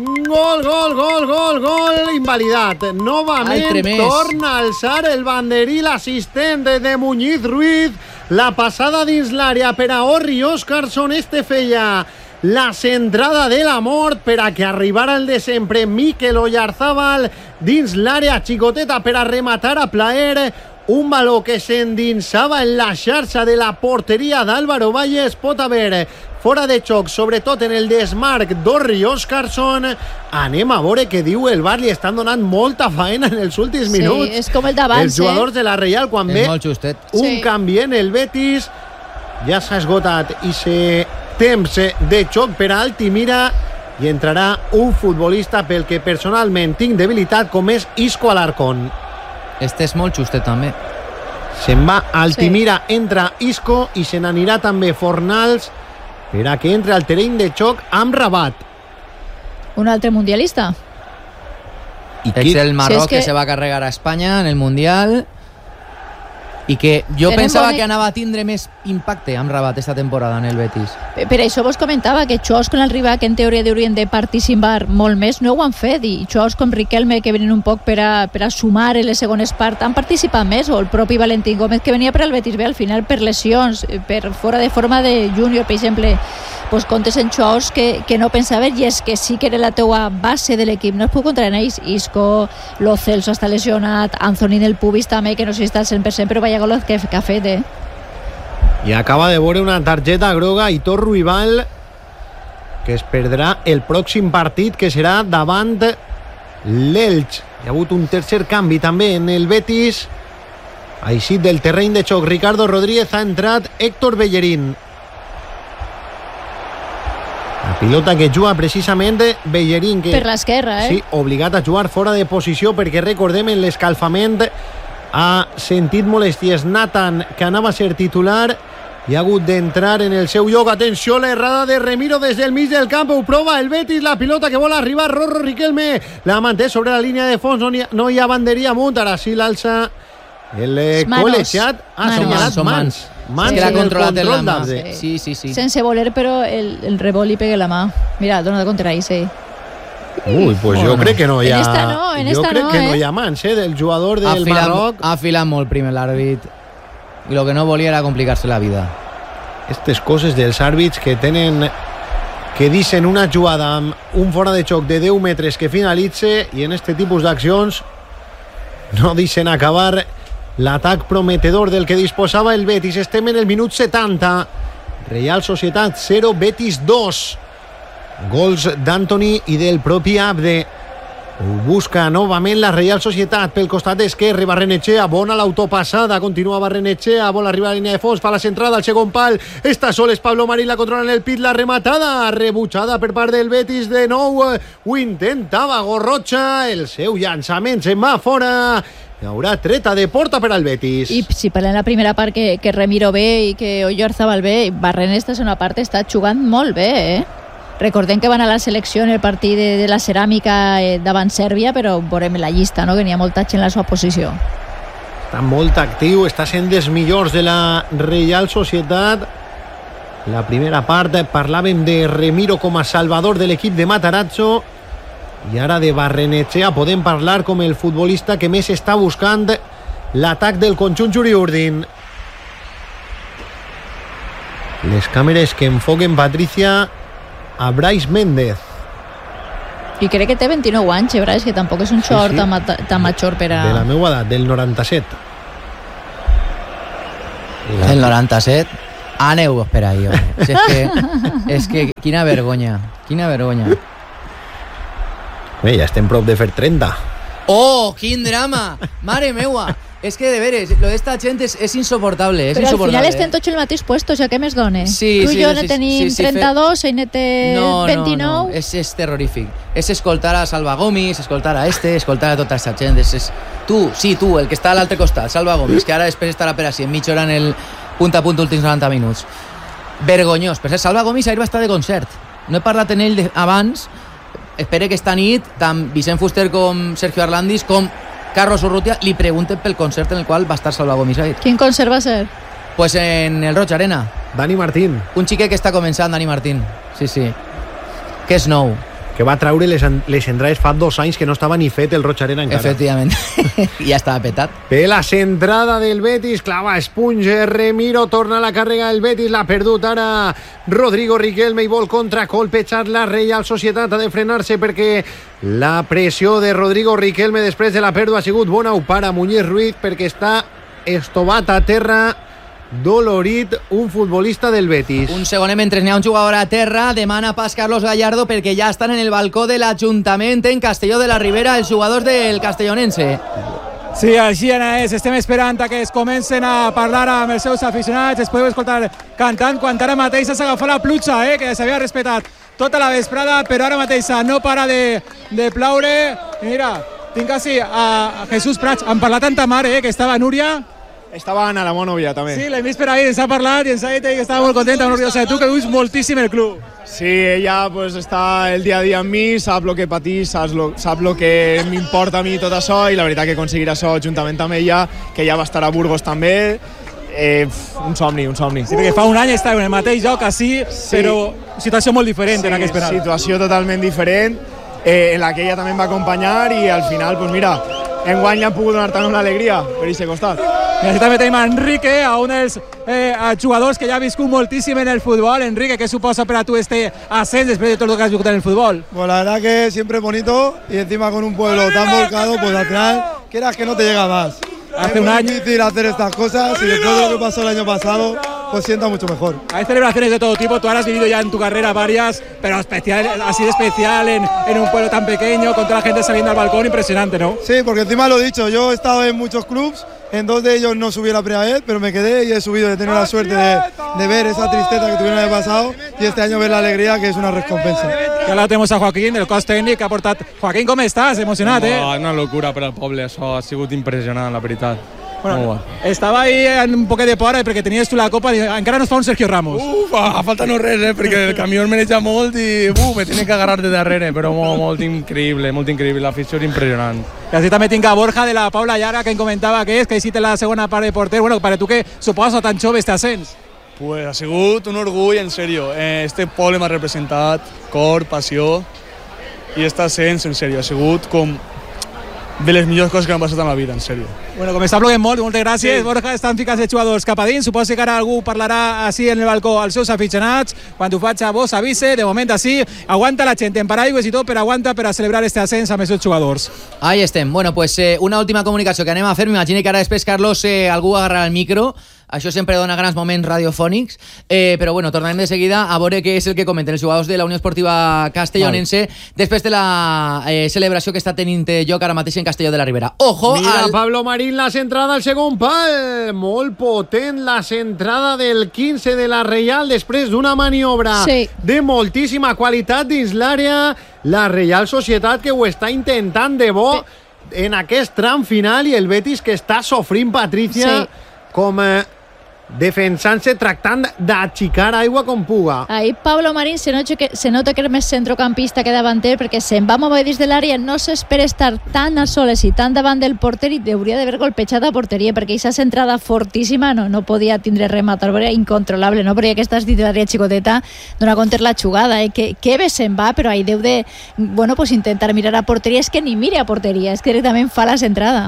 Gol, invalidat. Novament torna a alçar el banderí l'assistent de Muñiz Ruiz. La passada dins l'àrea per a Orri Óscarson. Este feia la centrada de la mort per a que arribara el de sempre Mikel Oyarzábal dins l'àrea xicoteta per a rematar a plaer. Un baló que s'endinsava en la xarxa de la porteria d'Álvaro Valles. Pot haver fora de xoc, sobretot en el desmarc d'Orri Óscarson. Anem a veure què diu el VAR. Li estan donant molta faena en els últims minuts. Sí, és com el d'abans, els jugadors de la Reial, quan ve un canvi en el Betis, ja s'ha esgotat i temps de xoc per a Altimira i entrarà un futbolista pel que personalment tinc debilitat, com és Isco Alarcón. Este és molt justet també. Se'n va Altimira, entra Isco i se n'anirà també Fornals per a que entre al terreny de xoc amb Rabat. Un altre mundialista. És el Marroc que se va carregar a Espanya en el Mundial i que jo pensava que anava a tindre més impacte amb Rabat esta temporada en el Betis. Per això vos comentava que jugadors com el Riba, que en teoria haurien de participar molt més, no ho han fet, i jugadors com Riquelme, que venen un poc per a sumar en les segones parts, han participat més, o el propi Valentín Gómez, que venia per al Betis B, al final per lesions, per fora de forma de júnior, per exemple, pues comptes en jugadors que no pensaven, i és que sí que era la teua base de l'equip, no es pot contra en ells. Isco, Lo Celso està lesionat, Anthony del Pubis també, que no sé si està al 100%, però vaya gol que ha fet, I acaba de veure una targeta groga Hitor Ruibal, que es perdrà el pròxim partit, que serà davant l'Elx. Hi ha hagut un tercer canvi també en el Betis. Ha eixit del terreny de xoc Ricardo Rodríguez, ha entrat Héctor Bellerín. La pilota que juga precisament Bellerín, que per l'esquerra, sí, obligat a jugar fora de posició, perquè recordem, en l'escalfament ha sentit molèsties Nathan, que anava a ser titular, i ha hagut d'entrar en el seu lloc. Atenció, l'errada de Remiro des del mig del camp, ho prova el Betis, la pilota que vol arribar Rorro Riquelme, la manté sobre la línia de fons, no hi ha banderia amunt, ara sí l'alça el col·legiat, ha assenyalat mans. Mans que l'ha en el controlat en la control mà. d'Abde. Sí. sense voler, però el rebot li pega la mà. Mira, dona contra ahí, sí. Ui, pues jo crec que no hi ha... En esta no, no hi ha mans, del jugador del Marroc. Ha filat molt primer l'àrbit i el que no volia era complicar-se la vida. Aquestes coses dels àrbits que tenen, que dicen una jugada amb un fora de xoc de 10 metres que finalitze, i en este tipus d'accions no dicen acabar l'atac prometedor del que disposava el Betis. Estem en el minut 70. Reial Societat 0, Betis 2. Gols d'Antoni i del propi Abde. Ho busca novament la Reial Societat pel costat esquerre. Barrenechea, bona l'autopassada, continua Barrenechea, vol arribar a la línia de fons, fa la centrada al segon pal, està sol, és Pablo Marín, la controla en el pit, la rematada rebutjada per part del Betis. De nou ho intentava Gorrocha, el seu llançament se'n va fora. Hi haurà treta de porta per al Betis. I si parlem la primera part que Remiro bé i que Oyarzábal bé, Barren esta segona part està jugant molt bé, Recordem que van a la selecció en el partit de la ceràmica davant Sèrbia, però veurem la llista, no? Que n'hi ha molta gent en la seva posició. Està molt actiu, està sent dels millors de la Reial Societat. La primera part parlàvem de Remiro com a salvador de l'equip de Matarazzo i ara de Barrenetxea podem parlar com el futbolista que més està buscant l'atac del conjunt Juriurdin. Les càmeres que enfoquen, Patricia, a Brais Méndez. I crec que té 29 anys, Brais, que tampoc és un xort tan major per a... De la meva edat, del 97. El 97? Aneu, espera ahí, és que quina vergonya. Bé, ja estem prop de fer 30. Oh, quin drama! Mare meua! És que, de veres, lo d'esta gent és insoportable. Però al final estem tots en el mateix puesto, ja que més dones. Tu i jo ne tenim 32, ell ne té 29. No, és terrorífic. És escoltar a Salva Gomis, escoltar a escoltar a tota aquesta gent. Tu, el que està a l'altre costat, Salva Gomis, que ara després estarà per així, en mitja hora en el punt a punt últims 90 minuts. Vergonyós. Per cert, Salva Gomis ahir va estar de concert. No he parlat en ell abans. Espero que esta nit tant Vicent Fuster com Sergio Arlandis com Carlos Urrutia li pregunten pel concert en el qual va estar Salva Gomis ahir. Quin concert va ser? Pues en el Roig Arena. Dani Martín. Un xiquet que està començant, Dani Martín. Sí. Que és nou. Que va traure les entrades fa 2 anys que no estava ni fet el Roig Arena encara. Efectivament. Ja estava petat. Bé, la centrada del Betis, clava Espunge, Remiro, torna a la càrrega del Betis, l'ha perdut ara Rodrigo Riquelme i vol contracolpejar la Reial Societat. Ha de frenar-se perquè la pressió de Rodrigo Riquelme després de la pèrdua ha sigut bona. Ho para Muñiz Ruiz perquè està estovat a terra, dolorit, un futbolista del Betis. Un segonet mentre n'hi ha un jugador a terra. Demana pas Carlos Gallardo perquè ja estan en el balcó de l'Ajuntament en Castelló de la Ribera els jugadors del castellonense. Sí, així és. Estem esperant que es comencen a parlar amb els seus aficionats. Es podeu escoltar cantant quan ara mateix s'ha agafat la pluja, que s'havia respetat tota la vesprada, però ara mateix no para de ploure. I mira, tinc així a Jesús Prats. Han parlat amb ta mare, que estava Núria. Estava Anna, la meva nòvia, també. Sí, l'hem vist per ahí, ens ha parlat i ens ha dit que estava molt contenta, molt orgullosa de tu, que vius moltíssim el club. Sí, ella pues, està el dia a dia amb mi, sap el que patís, sap el que m'importa a mi tot això, i la veritat que aconseguir això juntament amb ella, que ella va estar a Burgos també, un somni. Sí, perquè fa un any estava en el mateix lloc, així, però situació molt diferent en aquest penal. Situació totalment diferent, en la que ella també em va acompanyar, i al final, pues mira, enguany li han pogut donar tant una alegria per aquest costat. I així també tenim a Enrique, a un dels jugadors que ja ha viscut moltíssim en el futbol. Enrique, ¿qué suposa para tú este ascenso después de todo lo que has visto en el fútbol? Pues la verdad que siempre es bonito y encima con un pueblo tan volcado, pues al final quieras que no te llega más. Hace un año. Es difícil hacer estas cosas y después de lo que pasó el año pasado, pues sienta mucho mejor. Hay celebraciones de todo tipo, tú ahora has vivido ya en tu carrera varias, pero así de especial en un pueblo tan pequeño, con toda la gente saliendo al balcón, impresionante, ¿no? Sí, porque encima lo he dicho, yo he estado en muchos clubs, en 2 de ellos no subí la primera vez, pero me quedé y he subido, he tenido la suerte de ver esa tristeza que tuvieron el año pasado y este año ver la alegría, que es una recompensa. Y ahora tenemos a Joaquín, del cos tècnic, que ha portat... Joaquín, com estàs? Emocionat, Una locura per al poble, això ha sigut impressionant, la veritat. Bueno, estava ahí en un poquet de por perquè tenies tu la copa i encara no es fa un Sergio Ramos. A falta no res, perquè el camió maneja molt i me tiene que agarrar de darrere, però molt increïble, l'afició és impressionant. I així també tinc a Borja de la Paula Llara, que em comentava que així té la segona part de porter. Bueno, per a tu què suposa tan jove este ascens? Pues ha sigut un orgull, en sèrio. Este poble m'ha representat cor, passió, i este ascens, en sèrio, ha sigut com de les millors coses que m'han passat en la vida, en sèrio. Bueno, com està ploguent molt, moltes gràcies. Sí. Borja, estan ficats els jugadors cap a dins. Suposo que ara algú parlarà així en el balcó als seus aficionats. Quan ho faig a vos avise, de moment així. Aguanta la gent en paraigües i tot, però aguanta per a celebrar este ascens amb els seus jugadors. Ahí estem. Bueno, pues una última comunicació que anem a fer. M'imagino que ara després, Carlos, algú agarrarà el micro. Això sempre dona grans moments radiofònics, però bueno, tornarem de seguida a veure què és el que comenten els jugadors de la Unió Esportiva Castellonense després de la celebració que està tenint lloc ara mateix en Castelló de la Ribera. Ojo! Mira, Pablo Marín, la centrada al segon pal. Molt potent la centrada del 15 de la Reial després d'una maniobra de moltíssima qualitat dins l'àrea. La Reial Societat que ho està intentant de bo en aquest tram final i el Betis que està sofrint, Patricia, com defensant-se, tractant d'aixecar aigua com puga. Ahí Pablo Marín se nota que és més centrocampista que davanter, perquè se'n va mover dins de l'àrea, no s'espera estar tan a soles i tan davant del porter i hauria d'haver golpejat a porteria, perquè aquesta centrada fortíssima no podia tindre rematar, era incontrolable, no? Perquè aquesta és dins de l'àrea xicoteta, dona compte la jugada, que bé se'n va, però ahí deu de, bueno, pues intentar mirar a porteria, és que ni mire a porteria, és que directament fa la centrada.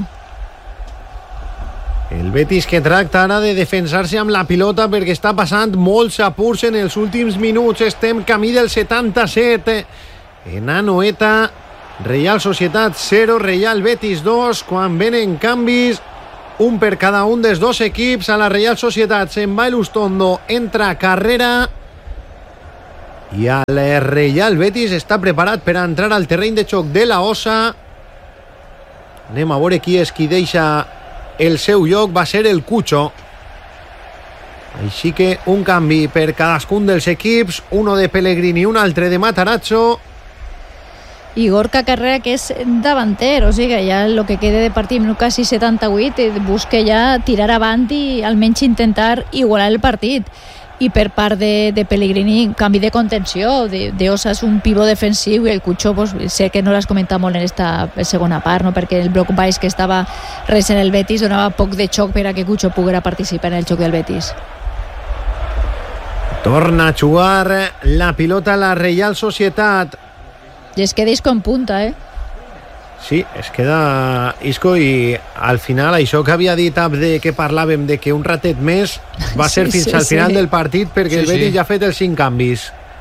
El Betis que tracta ara de defensar-se amb la pilota perquè està passant molts apurs en els últims minuts. Estem camí del 77. En Anoeta, Reial Societat 0, Reial Betis 2. Quan venen canvis, un per cada un dels dos equips. A la Reial Societat se'n va Elustondo, entra Carrera i el Reial Betis està preparat per entrar al terreny de xoc de la Osa. Anem a veure qui és qui deixa el seu lloc, va ser el Cucho. Així que un canvi per cadascun dels equips, uno de Pellegrini i un altre de Matarazzo. I Gorka Carrera, que és davanter, o sigui, ja el que quede de partit, minut quasi 78, busca ja tirar avant i almenys intentar igualar el partit. I per part de Pellegrini, canvi de contenció, de Osas un pivot defensiu, i el Cucho, pues, sé que no l'has comentat molt en esta segona part, no? Perquè el bloc baix que estava res en el Betis donava poc de xoc per a que Cucho poguera participar en el xoc del Betis. Torna a jugar la pilota a la Reial Societat. I es queda Isco en punta, Sí, es queda Isco i al final això que havia dit Abde, que parlàvem de que un ratet més va ser fins al final del partit perquè el Betis ja ha fet els 5 canvis.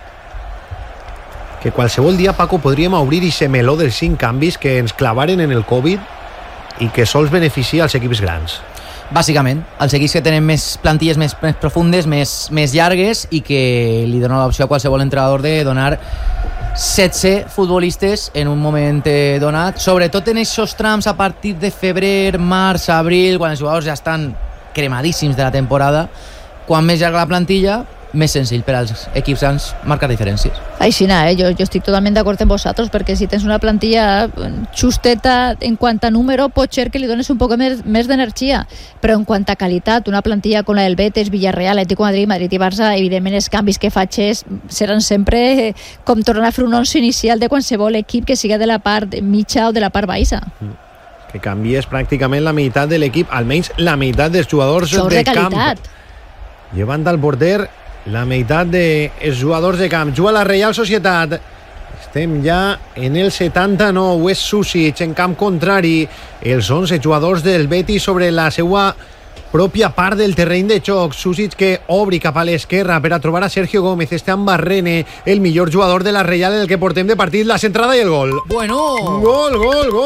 Que qualsevol dia, Paco, podríem obrir aquest meló dels 5 canvis que ens clavaren en el Covid i que sols beneficia als equips grans. Bàsicament, els equips que tenen més plantilles més profundes, més llargues i que li donen l'opció a qualsevol entrenador de donar 16 futbolistes en un moment donat, sobretot en aquests trams a partir de febrer, març, abril, quan els jugadors ja estan cremadíssims de la temporada. Quan més llarga la plantilla, més senzill per als equips grans marcar diferències. Així, jo estic totalment d'acord amb vosaltres, perquè si tens una plantilla justeta en quant a número, pot ser que li dones un poc més d'energia, però en quant a qualitat, una plantilla com la del Betis, Villarreal, Atlético de Madrid, Madrid i Barça, evidentment els canvis que faig seran sempre com tornar a fer un 11 inicial de qualsevol equip que siga de la part mitja o de la part baixa. Que canvies pràcticament la meitat de l'equip, almenys la meitat dels jugadors de camp. Llevant al porter la meitat dels jugadors de camp. Juga la Reial Societat. Estem ja en el 79. És Susic en camp contrari. Els 11 jugadors del Betis sobre la seva pròpia part del terreny de xoc. Susic que obri cap a l'esquerra per a trobar a Sergio Gómez. Està en Barrene, el millor jugador de la Reial en el que portem de partit. La centrada i el gol. Bueno. Gol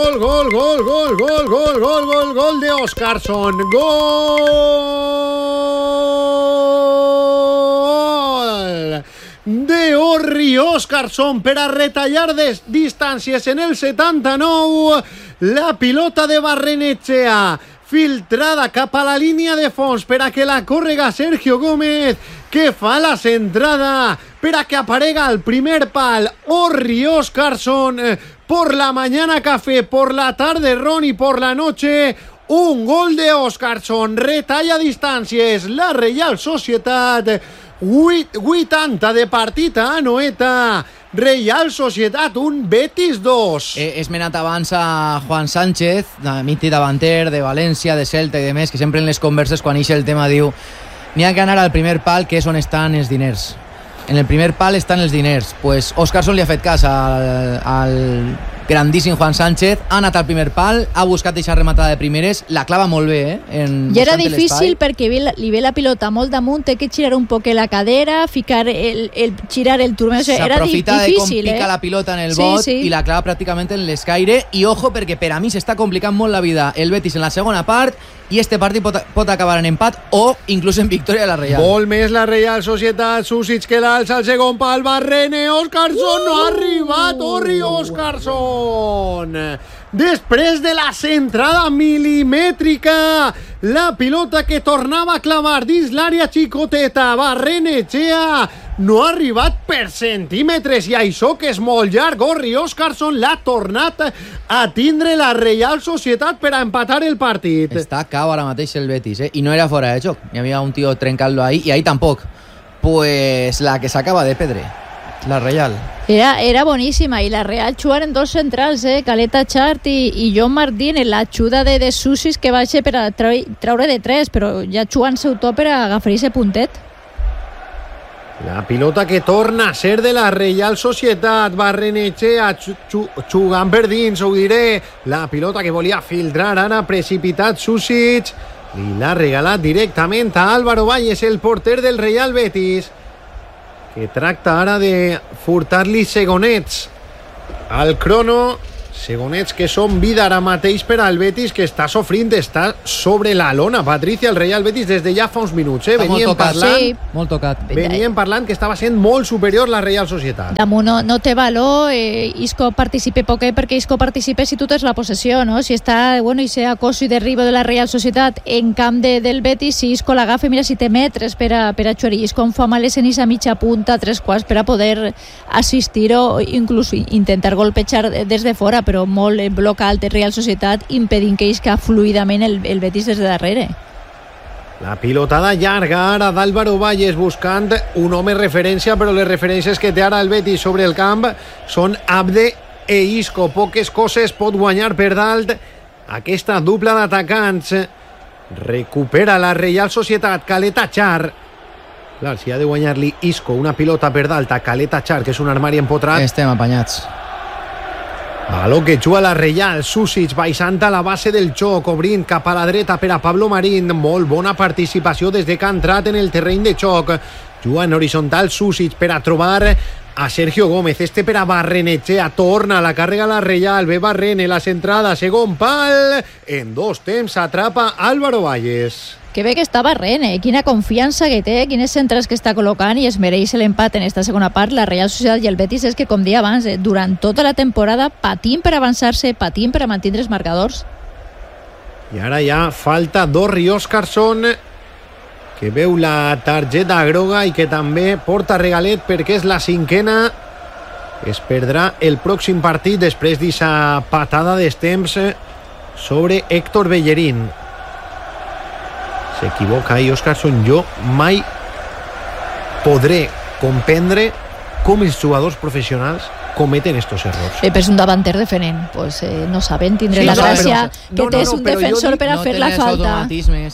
de Óscarson. De Orri Óscarson per a retallar distàncies en el 79. La pilota de Barrenetxea filtrada cap a la línia de fons per a que la córrega Sergio Gómez, que fa la centrada per a que aparega el primer pal. Orri Óscarson, por la mañana café, por la tarde ron y por la noche un gol de Óscarson. Retalla distàncies la Reial Societat. 80 de partit a Anoeta. Reial Societat 1, Betis 2. He esmenat abans a Juan Sánchez, mític davanter de València, de Celta i de més, que sempre en les converses quan ix el tema diu n'hi ha que anar al primer pal, que és on estan els diners. En el primer pal estan els diners. Pues Óscarson li ha fet cas al grandíssim Juan Sánchez, ha anat al primer pal, ha buscat deixar rematada de primeres, la clava molt bé, I era difícil perquè li ve la pilota molt damunt, té que girar un poc la cadera, girar el turmell, era difícil. S'aprofita de com pica la pilota en el bot i la clava pràcticament en l'escaire, i ojo perquè per a mi s'està complicant molt la vida el Betis en la segona part, i este partit pot acabar en empat o inclús en victòria de la Reial. Vol més la Reial Societat. Susic que l'alça al segon pal. Barrene, Óscarson no ha arribat. Orri Óscarson. Després de la centrada milimètrica, la pilota que tornava a clavar dins l'àrea xicoteta. Barrenetxea no ha arribat per centímetres, i això que és molt llarg. Gorri Óscarson l'ha tornat a tindre la Reial Societat per a empatar el partit. Està cau ara mateix el Betis, i no era fora de joc. Hi havia un tío trencant-lo ahí, i ahí tampoc. Pues la que s'acaba de perdre, la Reial. Era boníssima, i la Real jugant en dos centrals, Caleta Chart i John Martín, en l'ajuda de Susis que baixa per a traure de 3, però ja jugant seu top per a agafar ese puntet. La pilota que torna a ser de la Reial Societat. Barrenechea jugant per dins, ho diré. La pilota que volia filtrar ara, precipitat Susic, i l'ha regalat directament a Álvaro Valles, el porter del Real Betis, que tracta ara de furtar-li segonets al crono. Segonets que són vida ara mateix per al Betis, que està sofrint, està sobre la lona. Patricia, el Real Betis des de ja fa uns minuts. Venien parlant que estava sent molt superior la Real Societat. Damunt no té valor, Isco participe poquet, perquè Isco participe si tu tens la possessió, no? Si està, i sea acoso i derribo de la Real Societat en camp del Betis, si Isco l'agafa, mira si té metres per a xuar, i Isco en fa males en esa mitja punta, 3/4, per a poder assistir o inclús intentar golpejar des de fora, però molt bloc alt de Real Societat, impedint que isca fluidament el Betis des de darrere. La pilotada llarga ara d'Álvaro Valles, buscant un home referència, però les referències que té ara el Betis sobre el camp són Abde e Isco. Poques coses pot guanyar per dalt aquesta dupla d'atacants. Recupera la Reial Societat. Caleta Char. Clar, si ha de guanyar-li Isco una pilota per dalt a Caleta Char, que és un armari empotrat, estem apanyats. Baló que juga la Reial. Susic baixant a la base del joc, obrint cap a la dreta per a Pablo Marín. Molt bona participació des de que ha entrat en el terreny de joc. Juga en horitzontal Susic per a trobar a Sergio Gómez. Per a Barrenechea. Torna la càrrega la Reial. Ve Barrene, la centrada, segon pal. En dos temps atrapa Álvaro Valles. Que bé que està Barrene, quina confiança que té, quines centrals que està col·locant, i es mereix l'empat en esta segona part. La Real Societat i el Betis, és que, com deia abans, durant tota la temporada patint per avançar-se, patint per a mantindre els marcadors. I ara ja falta Dorri Óscarson, que veu la targeta groga i que també porta regalet perquè és la cinquena. Es perdrà el pròxim partit després d'esa patada d'estemps sobre Héctor Bellerín. S'equivoca ahí Óscarson. Jo mai podré comprendre com els jugadors professionals cometen estos errors. Però és un davanter defenent, pues, no saben tindre la gràcia que tens un defensor per a fer la falta.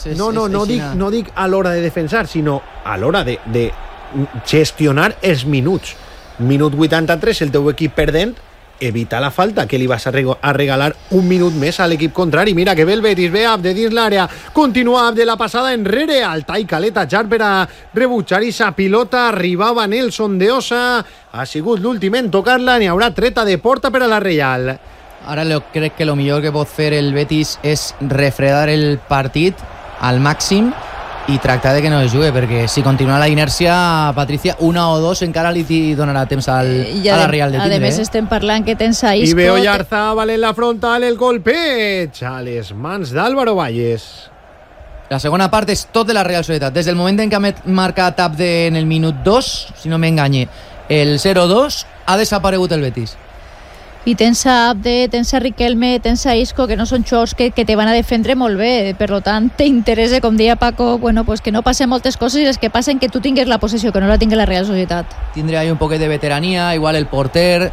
No dic a l'hora de defensar, sinó a l'hora de gestionar els minuts. Minut 83, el teu equip perdent, evita la falta, que li vas a regalar un minut més a l'equip contrari. Mira que ve el Betis, ve Abde dins l'àrea, continua Abde, la passada enrere, alta i Caleta Char per a rebutjar esa pilota. Arribava Nelson de Osa, ha sigut l'últim en tocar-la, n'hi haurà treta de porta per a la Reial. Ara crec que lo millor que pot fer el Betis és refredar el partit al màxim i tractar de que no es jugui, perquè si continua la inèrcia, Patricia, una o dos encara li donarà temps a la Real de tindre. A més, estem parlant que tens a Isco. I veo Yarzábal en la frontal, el golpeig a les mans d'Álvaro Valles. La segona part és tot de la Real Societat. Des del moment en què ha marcat Abde en el minut 2, si no m'enganye, el 0-2, ha desaparegut el Betis. I tens a Abde, tens a Riquelme, tens a Isco, que no són xous que te van a defendre molt bé. Per tant, t'interessa, com deia Paco, pues que no passen moltes coses, i les que passen que tu tingues la possessió, que no la tingui la Real Societat. Tindrà ahí un poquet de veterania, igual el porter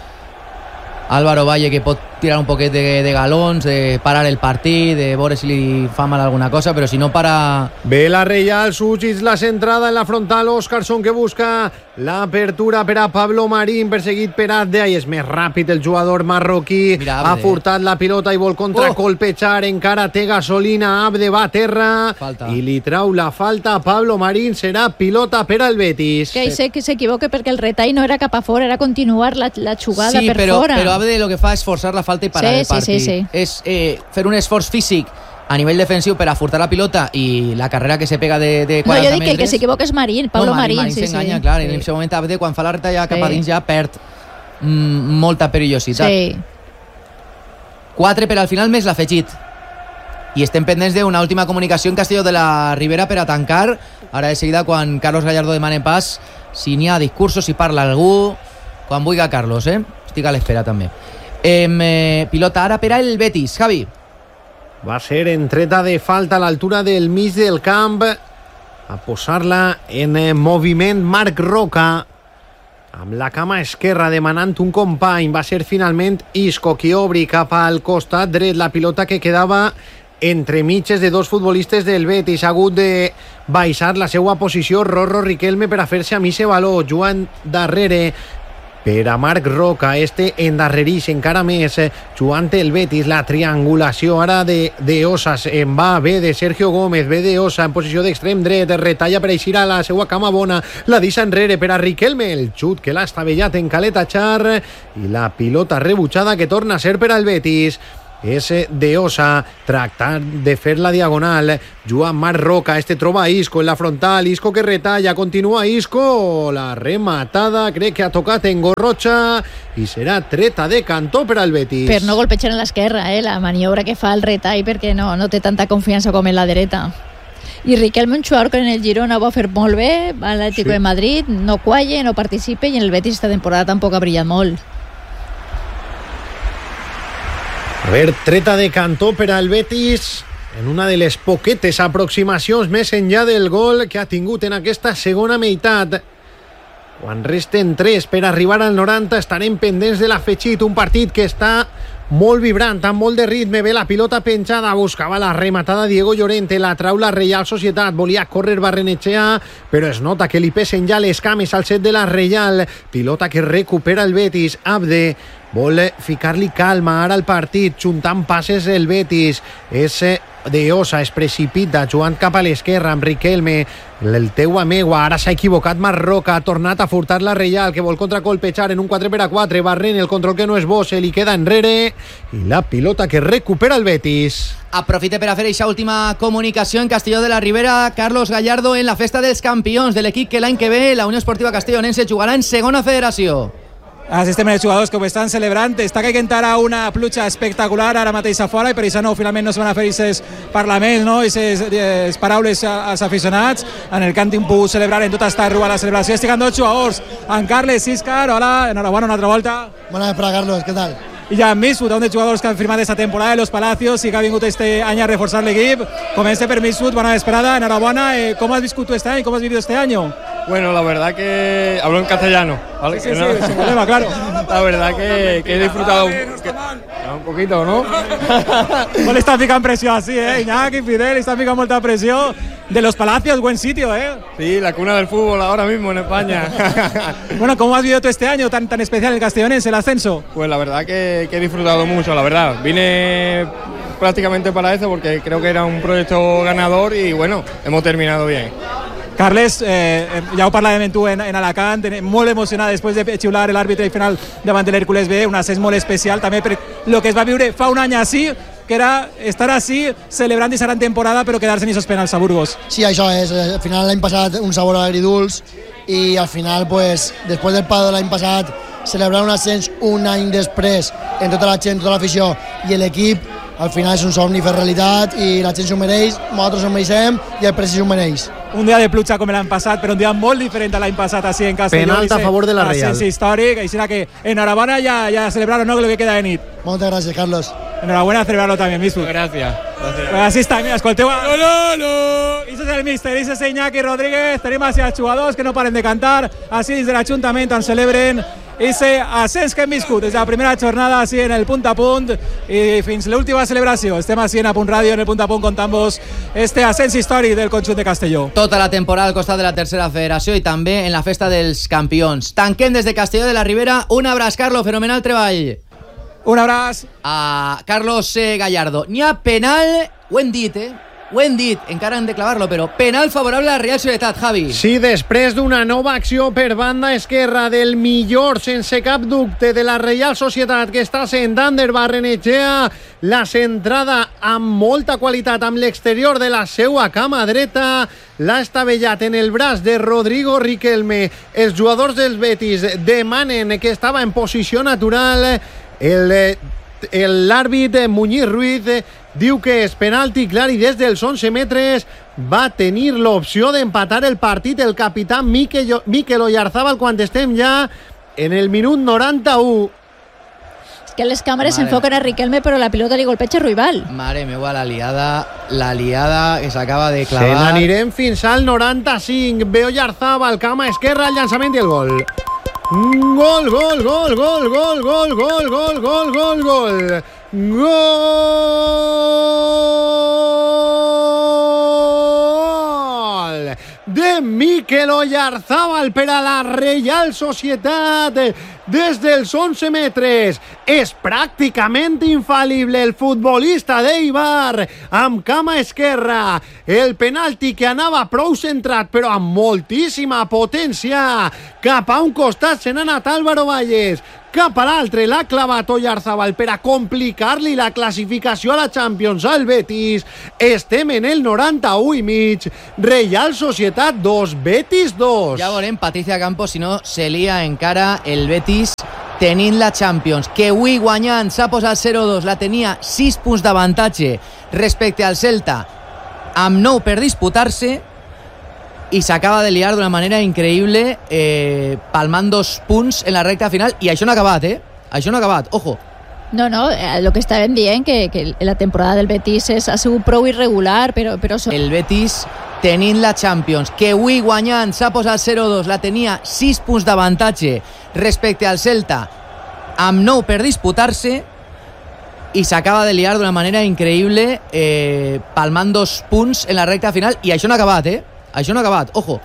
Álvaro Valle, que pot tirar un poquet de galons, de parar el partit, de veure si li fa mal alguna cosa, però si no para... Ve la Reial, Susic, la centrada en la frontal, Óscarson que busca l'apertura per a Pablo Marín, perseguit per Abde, i és més ràpid el jugador marroquí. Mira, ha furtat la pilota i vol contracolpejar, encara té gasolina, Abde va a terra i li trau la falta a Pablo Marín. Serà pilota per al Betis. Que sé que s'equivoca, perquè el retall no era cap a fora, era continuar la jugada per fora. Sí, però Abde lo que fa és forçar la falta i parar el partit. Sí. És fer un esforç físic a nivell defensiu per a furtar la pilota, i la carrera que se pega de 40 metres... No, jo dic que el que s'equivoca és Marín, Pablo Marín. Marín s'enganya, clar, en aquest moment Abde, quan fa la retallada cap a dins, ja perd molta perillositat. 4 per al final, més l'afegit. i estem pendents d'una última comunicació en Castelló de la Ribera per a tancar. Ara de seguida, quan Carlos Gallardo demane pas, si n'hi ha discursos, si parla algú, quan vulgui Carlos, estic a l'espera també. Pilota ara per al Betis, Javi. Va ser entreta de falta a l'altura del mig del camp, a posar-la en moviment Marc Roca, amb la cama esquerra demanant un company. Va ser finalment Isco qui obri cap al costat dret la pilota que quedava entre mitges de dos futbolistes del Betis. Ha hagut de baixar la seva posició Rorro Riquelme per a fer-se a mi valor, jugant darrere per a Marc Roca. Este endarrerix encara més, jugant el Betis. La triangulació ara de Osa en va bé de Sergio Gómez, bé de Osa en posició d'extrem dret, retalla per eixir a la seva cama bona, la deixa enrere per a Riquelme, el xut que l'ha estavellat en Caleta Char i la pilota rebutjada que torna a ser per al Betis. És de Osa, tractant de fer la diagonal, Joan Marc Roca, troba Isco en la frontal, Isco que retalla, continua Isco, la rematada crec que ha tocat en Gorrocha i serà treta de cantó per al Betis. Per no golpejar en l'esquerra, la maniobra que fa el retall, perquè no té tanta confiança com en la dreta. I Riquelme, un jugador que en el Girona ho va fer molt bé, a l'Atlético de Madrid, no qualla, no participa, i en el Betis esta temporada tampoc ha brillat molt. A veure, treta de cantó per al Betis en una de les poquetes aproximacions més enllà del gol que ha tingut en aquesta segona meitat. Quan resten 3 per arribar al 90 estarem pendents de l'afegit, un partit que està molt vibrant, amb molt de ritme. Ve la pilota penjada, buscava la rematada Diego Llorente, la trau la Reial Societat, volia córrer Barrenetxea, però es nota que li pesen ja les cames al set de la Reial. Pilota que recupera el Betis. Abde vol ficar-li calma ara al partit, juntant passes el Betis. És de Osa, es precipita, jugant cap a l'esquerra amb Riquelme, el teu amegua, ara s'ha equivocat Marc Roca, ha tornat a furtar la Reial, que vol contracolpejar en un 4x4, barrent el control que no és bo, se li queda enrere, i la pilota que recupera el Betis. Aprofite per a fer aquesta última comunicació en Castelló de la Ribera. Carlos Gallardo en la festa dels campions de l'equip que l'any que ve la Unió Esportiva Castellonense jugarà en segona federació. Així estem els jugadors que ho estan celebrant. Està caient ara una pluja espectacular ara mateix a fora, i per això finalment no es van a fer aquests parlaments, no? Aquestes paraules als aficionats en el que han pogut celebrar en tota esta rua la celebració. Estic amb dos jugadors, en Carles Íscar, hola, enhorabona una altra volta. Bona vesprada, Carlos, què tal? I ja Misut, un dels jugadors que han firmat esta temporada de los Palacios i que ha vingut este any a reforçar l'equip. Comencé per Misut, bona vesprada, enhorabona. ¿Cómo has visto tú este año? ¿Cómo has vivido este año? Bueno, la verdad que hablo en castellano, ¿vale? Sí, sin problema, claro. La verdad que he disfrutado un poquito, ¿no? No le està ficant pressió així, Iñaki, Fidel, està ficant molta pressió. De los Palacios, buen sitio, Sí, la cuna del fútbol ahora mismo en España. Bueno, ¿cómo has vivido tú este año tan especial el Castellonense, el ascenso? Pues la verdad que he disfrutado mucho, la verdad. Vine prácticamente para eso porque creo que era un proyecto ganador y bueno, hemos terminado bien. Carles, ja ho parlàvem tu en Alacant, molt emocionat després de xiular l'àrbitre final davant de l'Hèrcules B, un ascens molt especial també per el que es va viure fa un any així, que era estar així celebrant i serà temporada però quedar-se en aquests penals a Burgos. Sí, això és, al final l'any passat un sabor agridulç i al final, pues, després del pado de l'any passat, celebrar un ascens un any després en tota la gent, tota l'afició i l'equip, al final és un somni fer realitat i la gent s'ho mereix, nosaltres ho mereixem i el Presi s'ho mereix. Un dia de pluja com l'any passat, però un dia molt diferent a l'any passat així en Castelló. Penalt a favor de la Real. Ascens històric, així que enhorabona ja celebraron, ¿no?, lo que queda de nit. Moltes gràcies, Carlos. Enhorabuena a celebrarlo también, Misut. Gracias. Pues así está, mira, escolteu... Ese és el míster, ese és Iñaki Rodríguez, tenim així els jugadors que no paren de cantar, així dins de l'Ajuntament on celebren ese ascens que hem viscut des de la primera jornada així en el punt a punt i fins l'última celebració. Estem així en A Punt Ràdio, en el punt a punt, contant-vos este ascens històric del conjunt de Castelló. Tota la temporada al costat de la tercera federació i també en la festa dels campions. Tanquem des de Castelló de la Ribera. Un abraç, Carlos, fenomenal treball. Un abraç a Carlos Gallardo. N'hi ha penal, ho hem dit, ho hem dit, encara hem de clavar-lo, però penal favorable a la Real Societat, Javi. Sí, després d'una nova acció per banda esquerra del millor sense cap dubte de la Real Societat, que està sent Ander Barrenetxea, la centrada amb molta qualitat amb l'exterior de la seua cama dreta, l'ha estavellat en el braç de Rodrigo Riquelme. Els jugadors dels Betis demanen que estava en posició natural. El l'àrbit Muñiz Ruiz diu que és penalti clar i des dels 11 metres va tenir l'opció d'empatar el partit el capità Mikel Oyarzabal quan estem ja en el minut 91. Es que les càmeres s'enfoquen a Riquelme, però la pilota li golpeja Ruibal. Mare meva, la liada que s'acaba de clavar. Se n'anirem fins al 95. Ve Oyarzabal, cama esquerra, el llançament i el gol. Gol, gol, gol, gol, gol, gol, gol, gol, gol, gol, gol. Gol de Mikel Oyarzabal per a la Reial Societat des dels 11 metres. És pràcticament infal·lible el futbolista d'Eibar amb cama esquerra. El penalti que anava prou centrat però amb moltíssima potència cap a un costat se n'ha anat Álvaro Valles, cap a l'altre l'ha clavat Oyarzabal per a complicar-li la classificació a la Champions al Betis. Estem en el 91 i mig. Reial Societat 2, Betis 2. Ja veurem, Patricia Campos, si no se lia encara el Betis tenint la Champions, que avui guanyant s'ha posat 0-2, la tenia 6 punts d'avantatge respecte al Celta amb 9 per disputar-se i s'acaba de liar d'una manera increïble, palmant 2 punts en la recta final, i això no ha acabat, això no ha acabat, ojo. No, lo que estàvem dient, que la temporada del Betis ha sigut prou irregular, però... El Betis tenint la Champions, que avui guanyant s'ha posat 0-2, la tenia 6 punts d'avantatge respecte al Celta amb 9 per disputar-se i s'acaba de liar d'una manera increïble, palmant 2 punts en la recta final, i això no ha acabat, això no ha acabat, ojo.